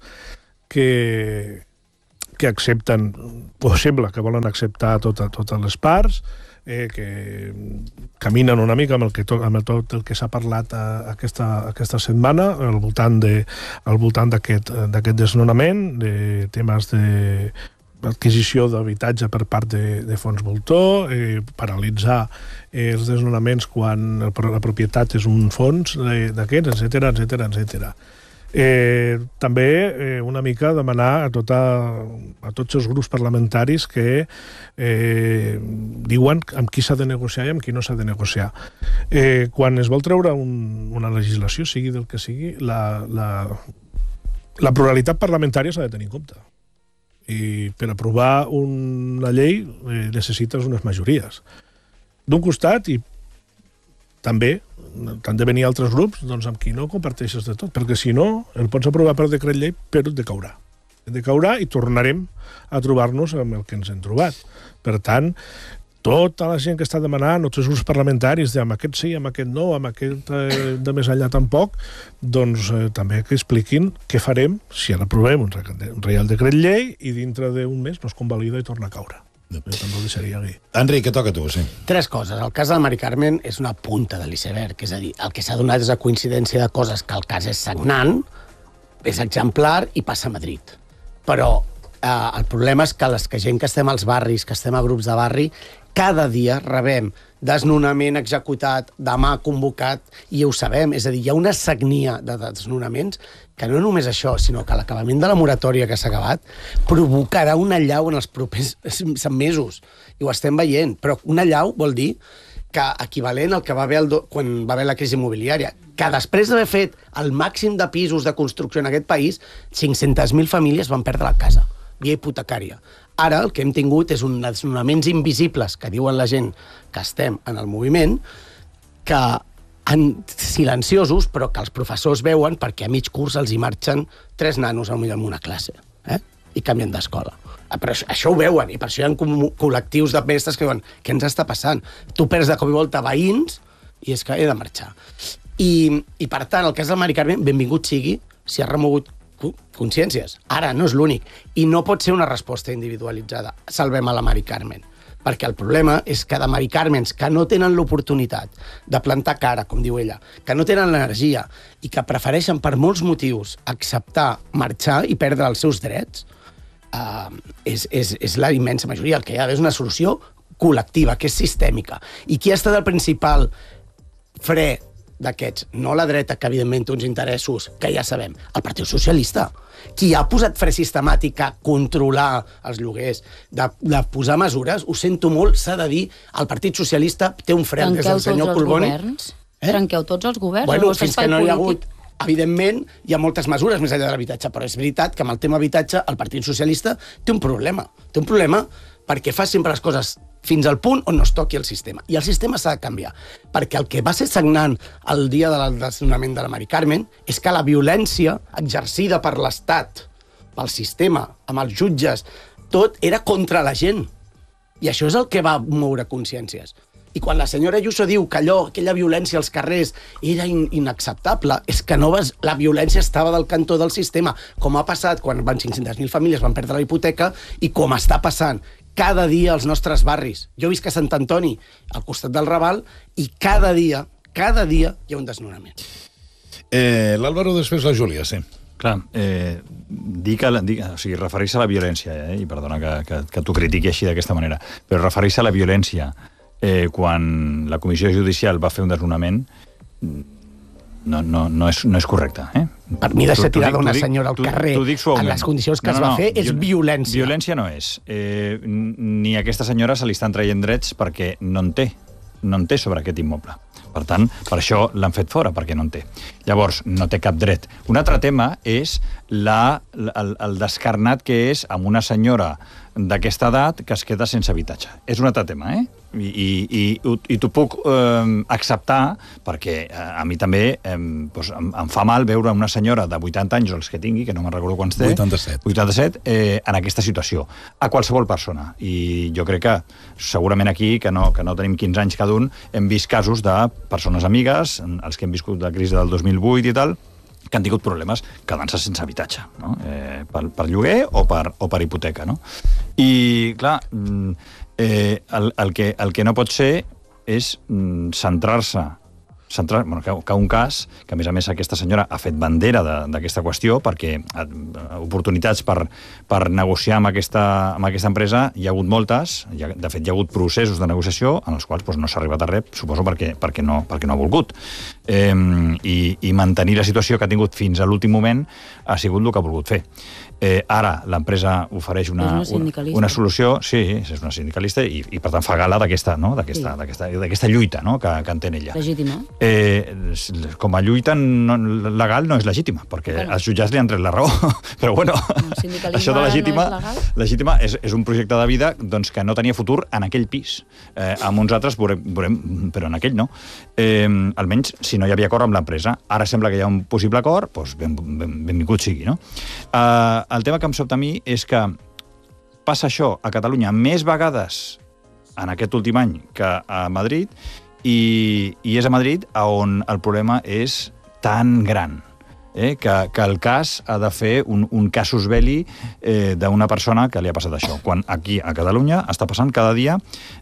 que accepten, o sembla que volen acceptar totes les parts, que caminen una mica amb tot el que s'ha parlat aquesta setmana al voltant d'aquest desnonament, de temes d'adquisició d'habitatge per part de fons voltor, paralitzar els desnonaments quan la propietat és un fons d'aquests, etcètera. També una mica demanar a tots els grups parlamentaris que diuen amb qui s'ha de negociar i amb qui no s'ha de negociar. Quan es vol treure una legislació, sigui del que sigui, la pluralitat parlamentària s'ha de tenir en compte. I per aprovar una llei necessites unes majories. D'un costat, i també t'han de venir altres grups amb qui no comparteixes de tot, perquè si no, el pots aprovar per decret llei, però et decaurà i tornarem a trobar-nos amb el que ens hem trobat. Per tant, tota la gent que està demanant, tots els grups parlamentaris, amb aquest sí, amb aquest no, amb aquest de més enllà tampoc, doncs també que expliquin què farem si ara aprovem un reial decret llei i dintre d'un mes no es convalida i torna a caure. Jo també ho deixaria aquí. Enric, què toca a tu? Sí. 3 coses. El cas de la Mari Carmen és una punta de l'iceberg, és a dir, el que s'ha donat és la coincidència de coses que el cas és sagnant, és exemplar i passa a Madrid. Però el problema és que gent que estem als barris, que estem a grups de barri, cada dia rebem desnonament executat, demà convocat, i ho sabem. És a dir, hi ha una sagnia de desnonaments que no només això, sinó que l'acabament de la moratòria que s'ha acabat provocarà una allau en els propers mesos. I ho estem veient. Però una allau vol dir que equivalent al que va haver quan va haver la crisi immobiliària, que després d'haver fet el màxim de pisos de construcció en aquest país, 500.000 famílies van perdre la casa, via hipotecària. Ara el que hem tingut és uns desnonaments invisibles, que diuen la gent que estem en el moviment, que silenciosos, però que els professors veuen perquè a mig curs els hi marxen 3 nanos en una classe, i canvien d'escola. Però això ho veuen, i per això hi ha col·lectius de mestres que diuen què ens està passant? Tu perds de cop i volta veïns i és que he de marxar. I per tant, el cas del Mari Carmen, benvingut sigui, si ha remogut consciències. Ara no és l'únic. I no pot ser una resposta individualitzada. Salvem a la Mari Carmen. Perquè el problema és que de Mari Carmens que no tenen l'oportunitat de plantar cara, com diu ella, que no tenen l'energia i que prefereixen per molts motius acceptar, marxar i perdre els seus drets, és la immensa majoria. El que hi ha és una solució col·lectiva, que és sistèmica. I qui ha estat el principal fre d'aquests? No la dreta, que evidentment té uns interessos que ja sabem, el Partit Socialista. Qui ha posat fre sistemàtic a controlar els lloguers, de posar mesures, ho sento molt, s'ha de dir, el Partit Socialista té un fre des del senyor Collboni. Trenqueu tots els governs? Bueno, fins que no hi ha hagut... Evidentment, hi ha moltes mesures més enllà de l'habitatge, però és veritat que amb el tema habitatge el Partit Socialista té un problema. Té un problema perquè fa sempre les coses fins al punt on no es toqui el sistema. I el sistema s'ha de canviar. Perquè el que va ser sagnant el dia del desnonament de la Mari Carmen és que la violència exercida per l'Estat, pel sistema, amb els jutges, tot era contra la gent. I això és el que va moure consciències. I quan la senyora Ayuso diu que aquella violència als carrers era inacceptable, és que la violència estava del cantó del sistema, com ha passat quan 500.000 famílies van perdre la hipoteca i com està passant cada dia als nostres barris. Jo visc a Sant Antoni, al costat del Raval, i cada dia hi ha un desnonament. L'Álvaro, després la Júlia, sí. Clar, referir-se a la violència, i perdona que t'ho critiqui així d'aquesta manera, però referir-se a la violència quan la Comissió Judicial va fer un desnonament no és correcte. Per mi, deixar tirada una senyora al carrer en les condicions que es va fer és violència. Violència no és. Ni a aquesta senyora se li estan traient drets perquè no en té sobre aquest immoble. Per tant, per això l'han fet fora, perquè no en té. Llavors, no té cap dret. Un altre tema és el descarnat que és amb una senyora d'aquesta edat que es queda sense habitatge. És un altre tema, I t'ho puc acceptar perquè a mi també em fa mal veure una senyora de 80 anys, o els que tingui, que no me'n recordo quants té, 87, en aquesta situació. A qualsevol persona. I jo crec que segurament aquí, que no tenim 15 anys cada un, hem vist casos de persones amigues, els que hem viscut la crisi del 2008 i tal, que han tingut problemes quedant-se sense habitatge, no? Per lloguer o per hipoteca, no? I, clar, el que no pot ser és centrar-se que un cas, que a més aquesta senyora ha fet bandera d'aquesta qüestió, perquè oportunitats per negociar amb aquesta empresa hi ha hagut moltes, de fet hi ha hagut processos de negociació en els quals no s'ha arribat a res, suposo perquè no ha volgut. I mantenir la situació que ha tingut fins a l'últim moment ha sigut el que ha volgut fer. Ara l'empresa ofereix una solució, sí, és una sindicalista i per tant fa gala d'aquesta lluita que entén ella. Legítima. Com a lluita legal no és legítima, perquè els jutjats li han tret la raó, però bueno, això de legítima és un projecte de vida que no tenia futur en aquell pis. Amb uns altres veurem, però en aquell no. Almenys si no hi havia acord amb l'empresa. Ara sembla que hi ha un possible acord, benvingut sigui, no? El tema que em sobta a mi és que passa això a Catalunya més vegades en aquest últim any que a Madrid, i és a Madrid on el problema és tan gran, que el cas ha de fer un casus belli d'una persona que li ha passat això. Quan aquí a Catalunya està passant cada dia,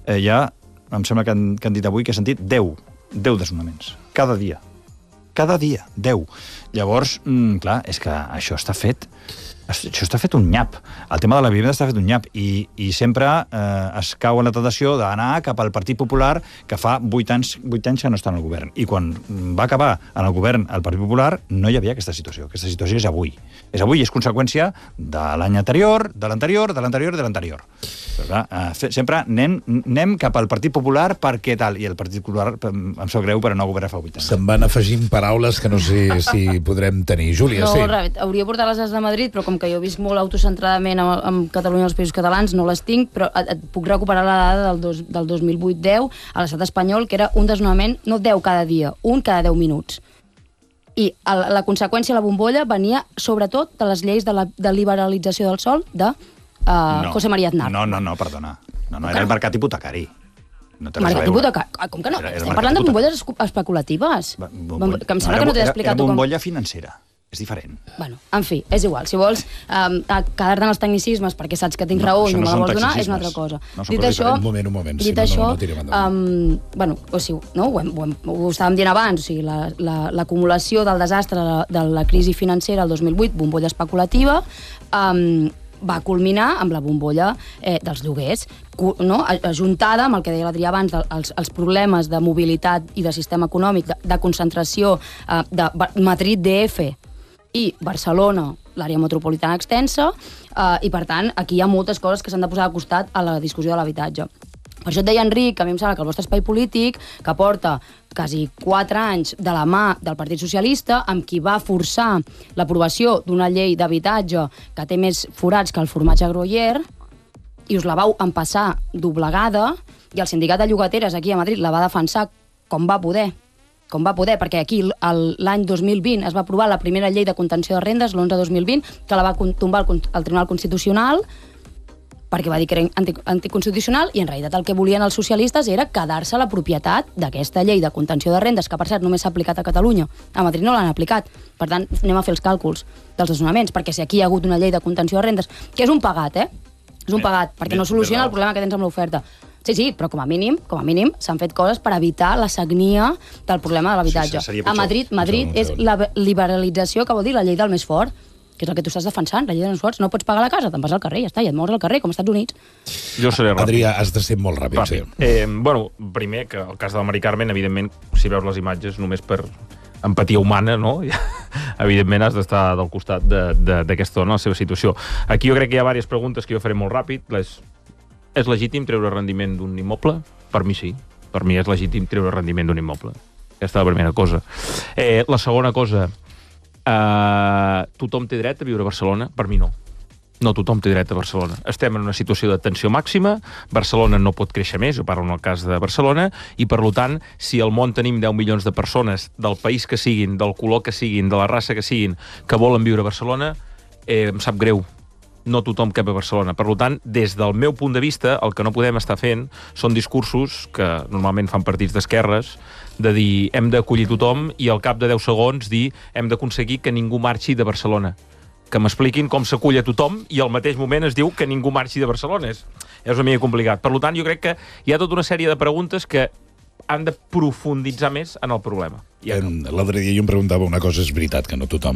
em sembla que han dit avui que he sentit 10 desnonaments. Cada dia, 10. Llavors, clar, és que això està fet un nyap. El tema de la vivenda està fet un nyap i sempre es cau en la tentació d'anar cap al Partit Popular, que fa 8 anys que no està en el govern. I quan va acabar en el govern el Partit Popular no hi havia aquesta situació. Aquesta situació és avui. És avui, és conseqüència de l'any anterior, de l'anterior. Però clar, sempre anem cap al Partit Popular perquè tal, i el Partit Popular em sap greu però no governa fa 8 anys. Se'n van afegint paraules que no sé si podrem tenir. Júlia, sí. Hauria portat les de Madrid, però com que jo visc molt autocentradament amb Catalunya i els països catalans, no les tinc, però et puc recuperar la dada del 2008-10 a l'estat espanyol, que era un desnonament, no 10 cada dia, un cada 10 minuts. I la conseqüència, la bombolla, venia sobretot de les lleis de liberalització del sòl de José María Aznar. No, perdona. No, era el mercat hipotecari. Mercat hipotecari? Com que no? Estem parlant de bombolles especulatives. Que em sembla que no t'he explicat tu com... Era bombolla financera. És diferent. Bueno, en fi, és igual. Si vols quedar-te en els tecnicismes perquè saps que tinc raó i no me la vols donar, és una altra cosa. Dit això, ho estàvem dient abans, o sigui, l'acumulació del desastre de la crisi financera el 2008, bombolla especulativa, va culminar amb la bombolla dels lloguers, ajuntada amb el que deia l'Adrià abans, els problemes de mobilitat i de sistema econòmic, de concentració de Madrid DF i Barcelona, l'àrea metropolitana extensa, i per tant aquí hi ha moltes coses que s'han de posar a costat a la discussió de l'habitatge. Per això et deia, Enric, que a mi em sembla que el vostre espai polític, que porta quasi 4 anys de la mà del Partit Socialista, amb qui va forçar l'aprovació d'una llei d'habitatge que té més forats que el formatge Gruyère, i us la vau empassar doblegada, i el sindicat de llogateres aquí a Madrid la va defensar com va poder, perquè aquí l'any 2020 es va aprovar la primera llei de contenció de rendes, l'11-2020, que la va tombar el Tribunal Constitucional, perquè va dir que era anticonstitucional, i en realitat el que volien els socialistes era quedar-se la propietat d'aquesta llei de contenció de rendes, que per cert només s'ha aplicat a Catalunya. A Madrid no l'han aplicat. Per tant, anem a fer els càlculs dels desnonaments, perquè si aquí hi ha hagut una llei de contenció de rendes, que és un pagat, és un pagat, perquè no soluciona el problema que tens amb l'oferta. Sí, però com a mínim s'han fet coses per evitar la sagnia del problema de l'habitatge. A Madrid és la liberalització, que vol dir la llei del més fort, que és el que tu estàs defensant, la llei de no pots pagar a la casa, te'n vas al carrer, ja està, i et mors al carrer, com als Estats Units. Jo seré ràpid. Adrià, has de ser molt ràpid. Sí. Bueno, primer, que el cas del Mari Carmen, evidentment, si veus les imatges només per empatia humana, no? Evidentment has d'estar del costat d'aquesta dona, la seva situació. Aquí jo crec que hi ha diverses preguntes que jo faré molt ràpid. És legítim treure rendiment d'un immoble? Per mi sí. Per mi és legítim treure rendiment d'un immoble. Aquesta és la primera cosa. La segona cosa, tothom té dret a viure a Barcelona? Per mi no. No tothom té dret a Barcelona. Estem en una situació de tensió màxima, Barcelona no pot créixer més, jo parlo en el cas de Barcelona, i per tant, si al món tenim 10 milions de persones, del país que siguin, del color que siguin, de la raça que siguin, que volen viure a Barcelona, em sap greu. No tothom cap a Barcelona. Per tant, des del meu punt de vista, el que no podem estar fent són discursos que normalment fan partits d'esquerres, de dir hem d'acollir tothom i al cap de 10 segons dir hem d'aconseguir que ningú marxi de Barcelona. Que m'expliquin com s'acull a tothom i al mateix moment es diu que ningú marxi de Barcelona. És una mica complicat. Per tant, jo crec que hi ha tota una sèrie de preguntes que han de profunditzar més en el problema. L'altre dia jo em preguntava una cosa, és veritat que no tothom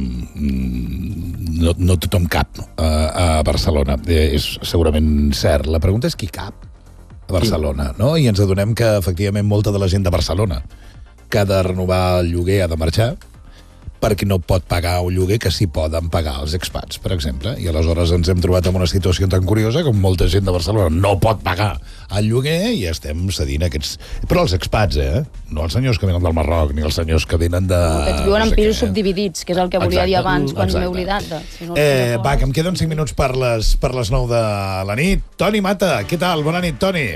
cap a Barcelona. És segurament cert. La pregunta és qui cap a Barcelona, no? I ens adonem que, efectivament, molta de la gent de Barcelona que ha de renovar el lloguer ha de marxar, perquè no pot pagar un lloguer que sí poden pagar els expats, per exemple. I aleshores ens hem trobat en una situació tan curiosa com molta gent de Barcelona no pot pagar el lloguer i estem cedint aquests... Però els expats, no els senyors que venen del Marroc, ni els senyors que venen de... Que et viuen en pisos subdividits, que és el que volia dir abans, quan m'he oblidat. Va, que em queden 5 minuts per les 9 de la nit. Toni Mata, què tal? Bona nit, Toni.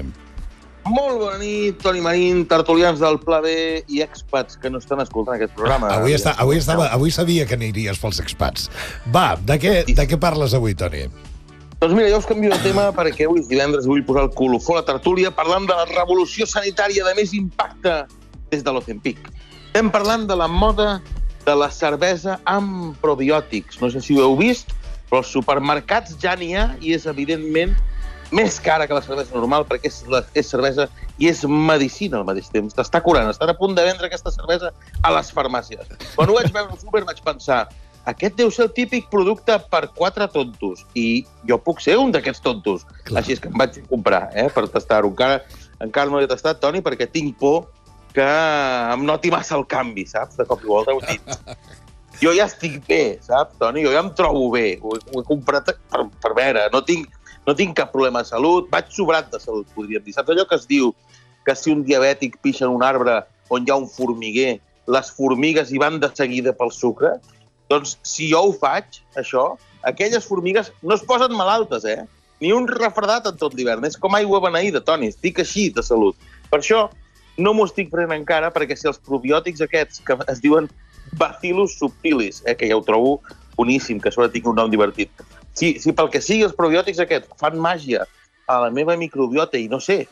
Molt bona nit, Toni Marín, tertulians del Pla B i expats que no estan escoltant aquest programa. Avui sabia que aniries pels expats. Va, de què parles avui, Toni? Doncs mira, jo us canvio de tema perquè avui és divendres i vull posar el colofó a la tertúlia parlant de la revolució sanitària de més impacte des de l'Ozempic. Estem parlant de la moda de la cervesa amb probiòtics. No sé si ho heu vist, però als supermercats ja n'hi ha i és evidentment més cara que la cervesa normal perquè és cervesa i és medicina al mateix temps. T'està curant, estan a punt de vendre aquesta cervesa a les farmàcies. Quan ho vaig veure al súper vaig pensar aquest deu ser el típic producte per 4 tontos i jo puc ser un d'aquests tontos. Clar. Així és que em vaig comprar per tastar-ho. Encara no l'he tastat, Toni, perquè tinc por que em noti massa el canvi, saps? De cop i volta ho dic. Jo ja estic bé, saps, Toni? Jo ja em trobo bé. Ho he comprat per veure, no tinc cap problema de salut, vaig sobrat de salut, podríem dir. Saps allò que es diu que si un diabètic pixa en un arbre on hi ha un formiguer, les formigues hi van de seguida pel sucre? Doncs si jo ho faig, això, aquelles formigues no es posen malaltes, Ni un refredat en tot l'hivern. És com aigua beneïda, Toni, estic així de salut. Per això no m'ho estic prenent encara, perquè si els probiòtics aquests que es diuen Bacillus subtilis, que ja ho trobo boníssim, que sobre tinc un nom divertit, si pel que sigui els probiòtics aquests fan màgia a la meva microbiota i no sé,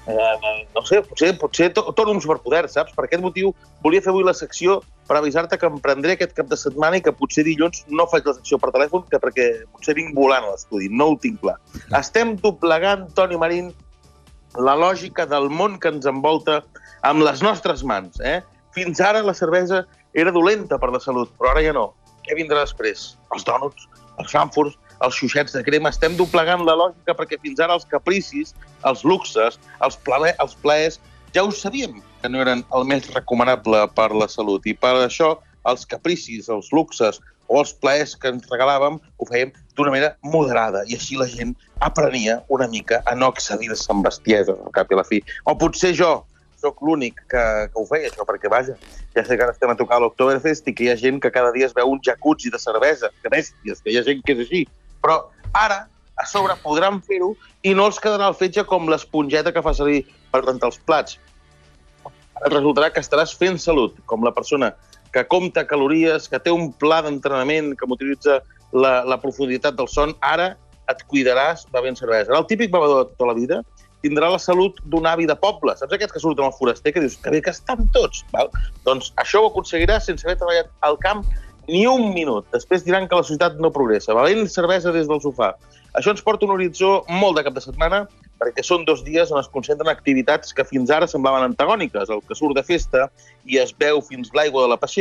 potser torno un superpoder, saps? Per aquest motiu volia fer avui la secció per avisar-te que em prendré aquest cap de setmana i que potser dilluns no faig la secció per telèfon, perquè potser vinc volant a l'estudi, no ho tinc clar. Estem doblegant, Toni Marín, la lògica del món que ens envolta amb les nostres mans. Fins ara la cervesa era dolenta per la salut, però ara ja no. Què vindrà després? Els dònuts, els frankfurts, els xuxets de crema. Estem doblegant la lògica perquè fins ara els capricis, els luxes, els plaers, ja ho sabíem que no eren el més recomanable per la salut. I per això els capricis, els luxes o els plaers que ens regalàvem ho fèiem d'una manera moderada. I així la gent aprenia una mica a no excedir-se amb bestieses, al cap i a la fi. O potser jo soc l'únic que ho feia, això, perquè, vaja, ja sé que ara estem a tocar l'Oktoberfest i que hi ha gent que cada dia es veu un jacuzzi de cervesa, que bèsties, que hi ha gent que és així. Però ara, a sobre, podran fer-ho i no els quedarà el fetge com l'esponjeta que fa servir per rentar els plats. Ara resultarà que estaràs fent salut, com la persona que compta calories, que té un pla d'entrenament, que utilitza la profunditat del son. Ara et cuidaràs bevent cervesa. El típic bevedor de tota la vida tindrà la salut d'un avi de poble. Saps aquests que surten al foraster que dius que bé que estan tots? Val? Doncs això ho aconseguiràs sense haver treballat al camp ni un minut. Després diran que la societat no progressa. Bevent cervesa des del sofà. Això ens porta un horitzó molt de cap de setmana, perquè són 2 dies on es concentren activitats que fins ara semblaven antagòniques. El que surt de festa i es veu fins l'aigua de la peixera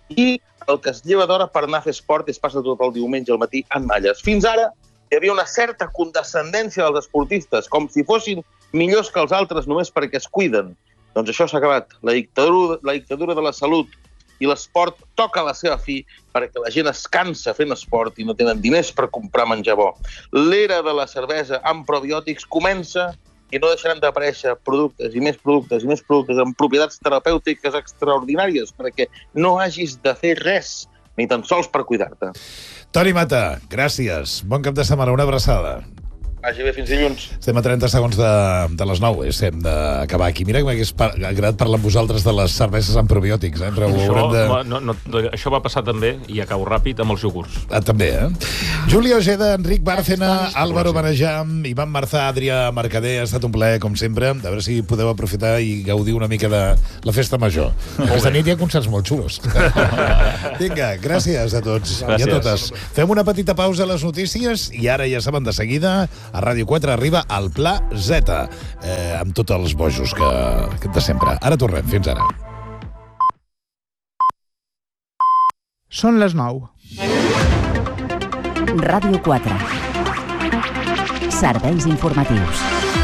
i el que es lleva d'hora per anar a fer esport es passa tot el diumenge al matí en malles. Fins ara hi havia una certa condescendència dels esportistes, com si fossin millors que els altres només perquè es cuiden. Doncs això s'ha acabat. La dictadura de la salut i l'esport toca la seva fi perquè la gent es cansa fent esport i no tenen diners per comprar menjar bo. L'era de la cervesa amb probiòtics comença i no deixaran d'aparèixer productes i més productes i més productes amb propietats terapèutiques extraordinàries perquè no hagis de fer res, ni tan sols per cuidar-te. Toni Mata, gràcies. Bon cap de setmana, una abraçada. Vagi bé, fins dilluns. Estem a 30 segons de les 9, hem d'acabar aquí. Mira que m'hagués agradat parlar amb vosaltres de les cerveses amb probiòtics. Això va passar també, i acabo ràpid, amb els iogurts. També, Júlia Ojeda, Enric Bárcena, Álvaro Manejam, Ivan Marzà, Adrià Mercader, ha estat un plaer, com sempre. A veure si podeu aprofitar i gaudir una mica de la festa major. Aquesta nit hi ha concerts molt xulos. Vinga, gràcies a tots i a totes. Fem una petita pausa a les notícies i ara ja saben de seguida a Ràdio 4 arriba el Pla Z, amb tots els bojos que de sempre. Ara tornem, fins ara. Són les 9. Ràdio 4. Serveis informatius.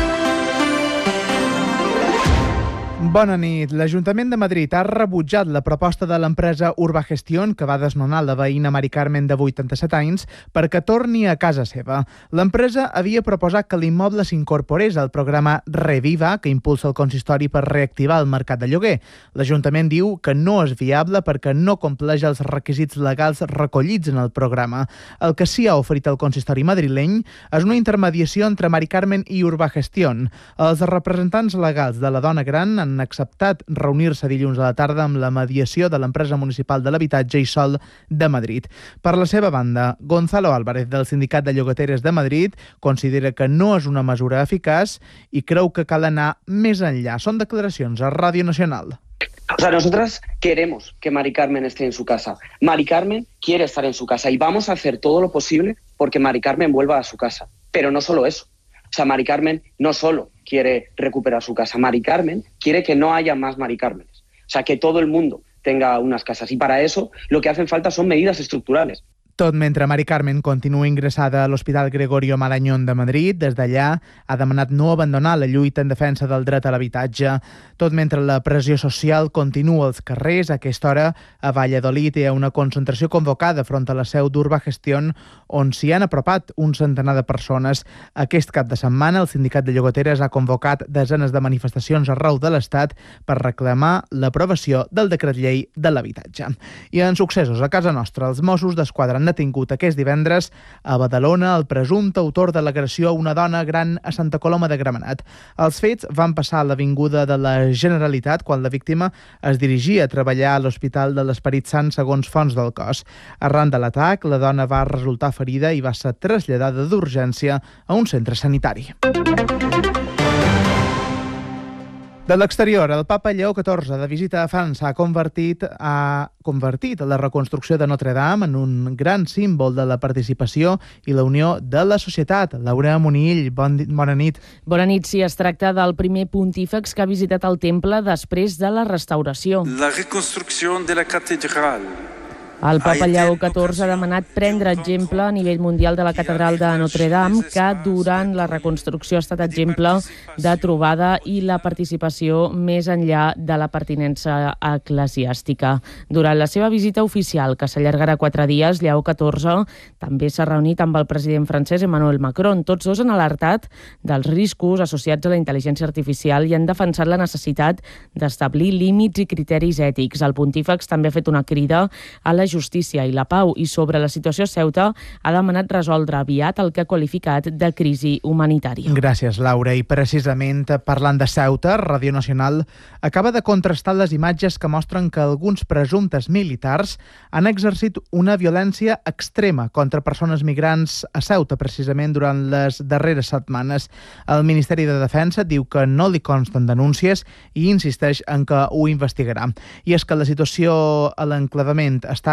Bona nit. L'Ajuntament de Madrid ha rebutjat la proposta de l'empresa Urbagestión, que va desnonar la veïna Mari Carmen de 87 anys, perquè torni a casa seva. L'empresa havia proposat que l'immoble s'incorporés al programa Reviva, que impulsa el consistori per reactivar el mercat de lloguer. L'Ajuntament diu que no és viable perquè no compleix els requisits legals recollits en el programa. El que sí ha oferit el consistori madrileny és una intermediació entre Mari Carmen i Urbagestión. Els representants legals de la dona gran han acceptat reunir-se dilluns a la tarda amb la mediació de l'empresa municipal de l'habitatge i sòl de Madrid. Per la seva banda, Gonzalo Álvarez, del Sindicat de Llogateres de Madrid, considera que no és una mesura eficaç i creu que cal anar més enllà. Són declaracions a Ràdio Nacional. O sea, nosotras queremos que Mari Carmen esté en su casa. Mari Carmen quiere estar en su casa y vamos a hacer todo lo posible porque Mari Carmen vuelva a su casa. Pero no solo eso. O sea, Mari Carmen no solo quiere recuperar su casa, Mari Carmen quiere que no haya más Mari Cármenes. O sea, que todo el mundo tenga unas casas. Y para eso lo que hacen falta son medidas estructurales. Tot mentre Mari Carmen continua ingressada a l'Hospital Gregorio Marañón de Madrid, des d'allà ha demanat no abandonar la lluita en defensa del dret a l'habitatge. Tot mentre la pressió social continua als carrers, a aquesta hora a Valladolid hi ha una concentració convocada front a la seu d'Urbagestión, on s'hi han apropat un centenar de persones. Aquest cap de setmana el Sindicat de Llogateres ha convocat desenes de manifestacions arreu de l'Estat per reclamar l'aprovació del decret llei de l'habitatge. I en successos a casa nostra, els Mossos d'Esquadra han detingut aquest divendres a Badalona el presumpte autor de l'agressió a una dona gran a Santa Coloma de Gramenet. Els fets van passar a l'avinguda de la Generalitat quan la víctima es dirigia a treballar a l'Hospital de l'Esperit Sant segons fonts del cos. Arran de l'atac, la dona va resultar ferida i va ser traslladada d'urgència a un centre sanitari. De l'exterior, el papa Lleó XIV, de visita a França, ha convertit la reconstrucció de Notre-Dame en un gran símbol de la participació i la unió de la societat. Laura Munill, bona nit. Bona nit. Sí, es tracta del primer pontífex que ha visitat el temple després de la restauració. La reconstrucció de la catedral. El papa Lleó XIV ha demanat prendre exemple a nivell mundial de la catedral de Notre-Dame, que durant la reconstrucció ha estat exemple de trobada i la participació més enllà de la pertinença eclesiàstica. Durant la seva visita oficial, que s'allargarà 4 dies, Lleó XIV també s'ha reunit amb el president francès Emmanuel Macron. Tots dos han alertat dels riscos associats a la intel·ligència artificial i han defensat la necessitat d'establir límits i criteris ètics. El pontífex també ha fet una crida a la justícia i la pau i sobre la situació a Ceuta ha demanat resoldre aviat el que ha qualificat de crisi humanitària. Gràcies, Laura. I precisament parlant de Ceuta, Ràdio Nacional acaba de contrastar les imatges que mostren que alguns presumptes militars han exercit una violència extrema contra persones migrants a Ceuta, precisament durant les darreres setmanes. El Ministeri de Defensa diu que no li consten denúncies i insisteix en que ho investigarà. I és que la situació a l'enclavament està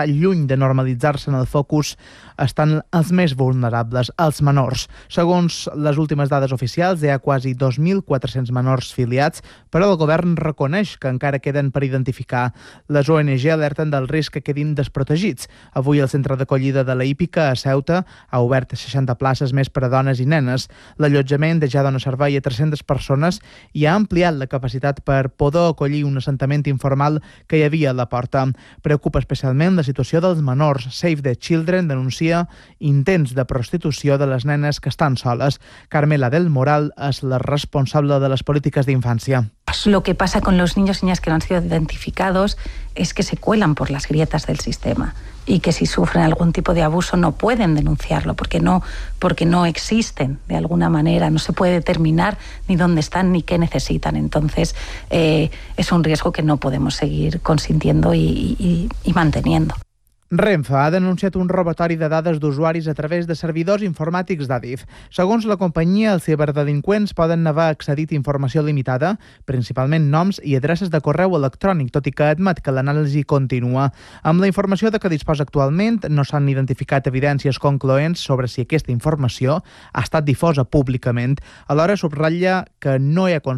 lluny de normalitzar-se en el focus, estan els més vulnerables, els menors. Segons les últimes dades oficials, hi ha quasi 2.400 menors filiats, però el govern reconeix que encara queden per identificar. Les ONG alerten del risc que quedin desprotegits. Avui el centre d'acollida de la Hípica, a Ceuta, ha obert 60 places més per a dones i nenes. L'allotjament ja dona servei a 300 persones i ha ampliat la capacitat per poder acollir un assentament informal que hi havia a la porta. Preocupa especialment la situació dels menors. Save the Children denuncia intents de prostitució de les nenes que estan soles. Carmela del Moral és la responsable de les polítiques d'infància. Lo que pasa con los niños y niñas que no han sido identificados es que se cuelan por las grietas del sistema y que si sufren algún tipo de abuso no pueden denunciarlo porque no existen de alguna manera, no se puede determinar ni dónde están ni qué necesitan. Entonces es un riesgo que no podemos seguir consintiendo y manteniendo. Renfe ha denunciat un robatori de dades d'usuaris a través de servidors informàtics d'Adif. Segons la companyia, els ciberdelinqüents poden haver accedit informació limitada, principalment noms i adreces de correu electrònic, tot i que admet que l'anàlisi continua. Amb la informació de què disposa actualment, no s'han identificat evidències concloents sobre si aquesta informació ha estat difosa públicament. Alhora subratlla que no hi ha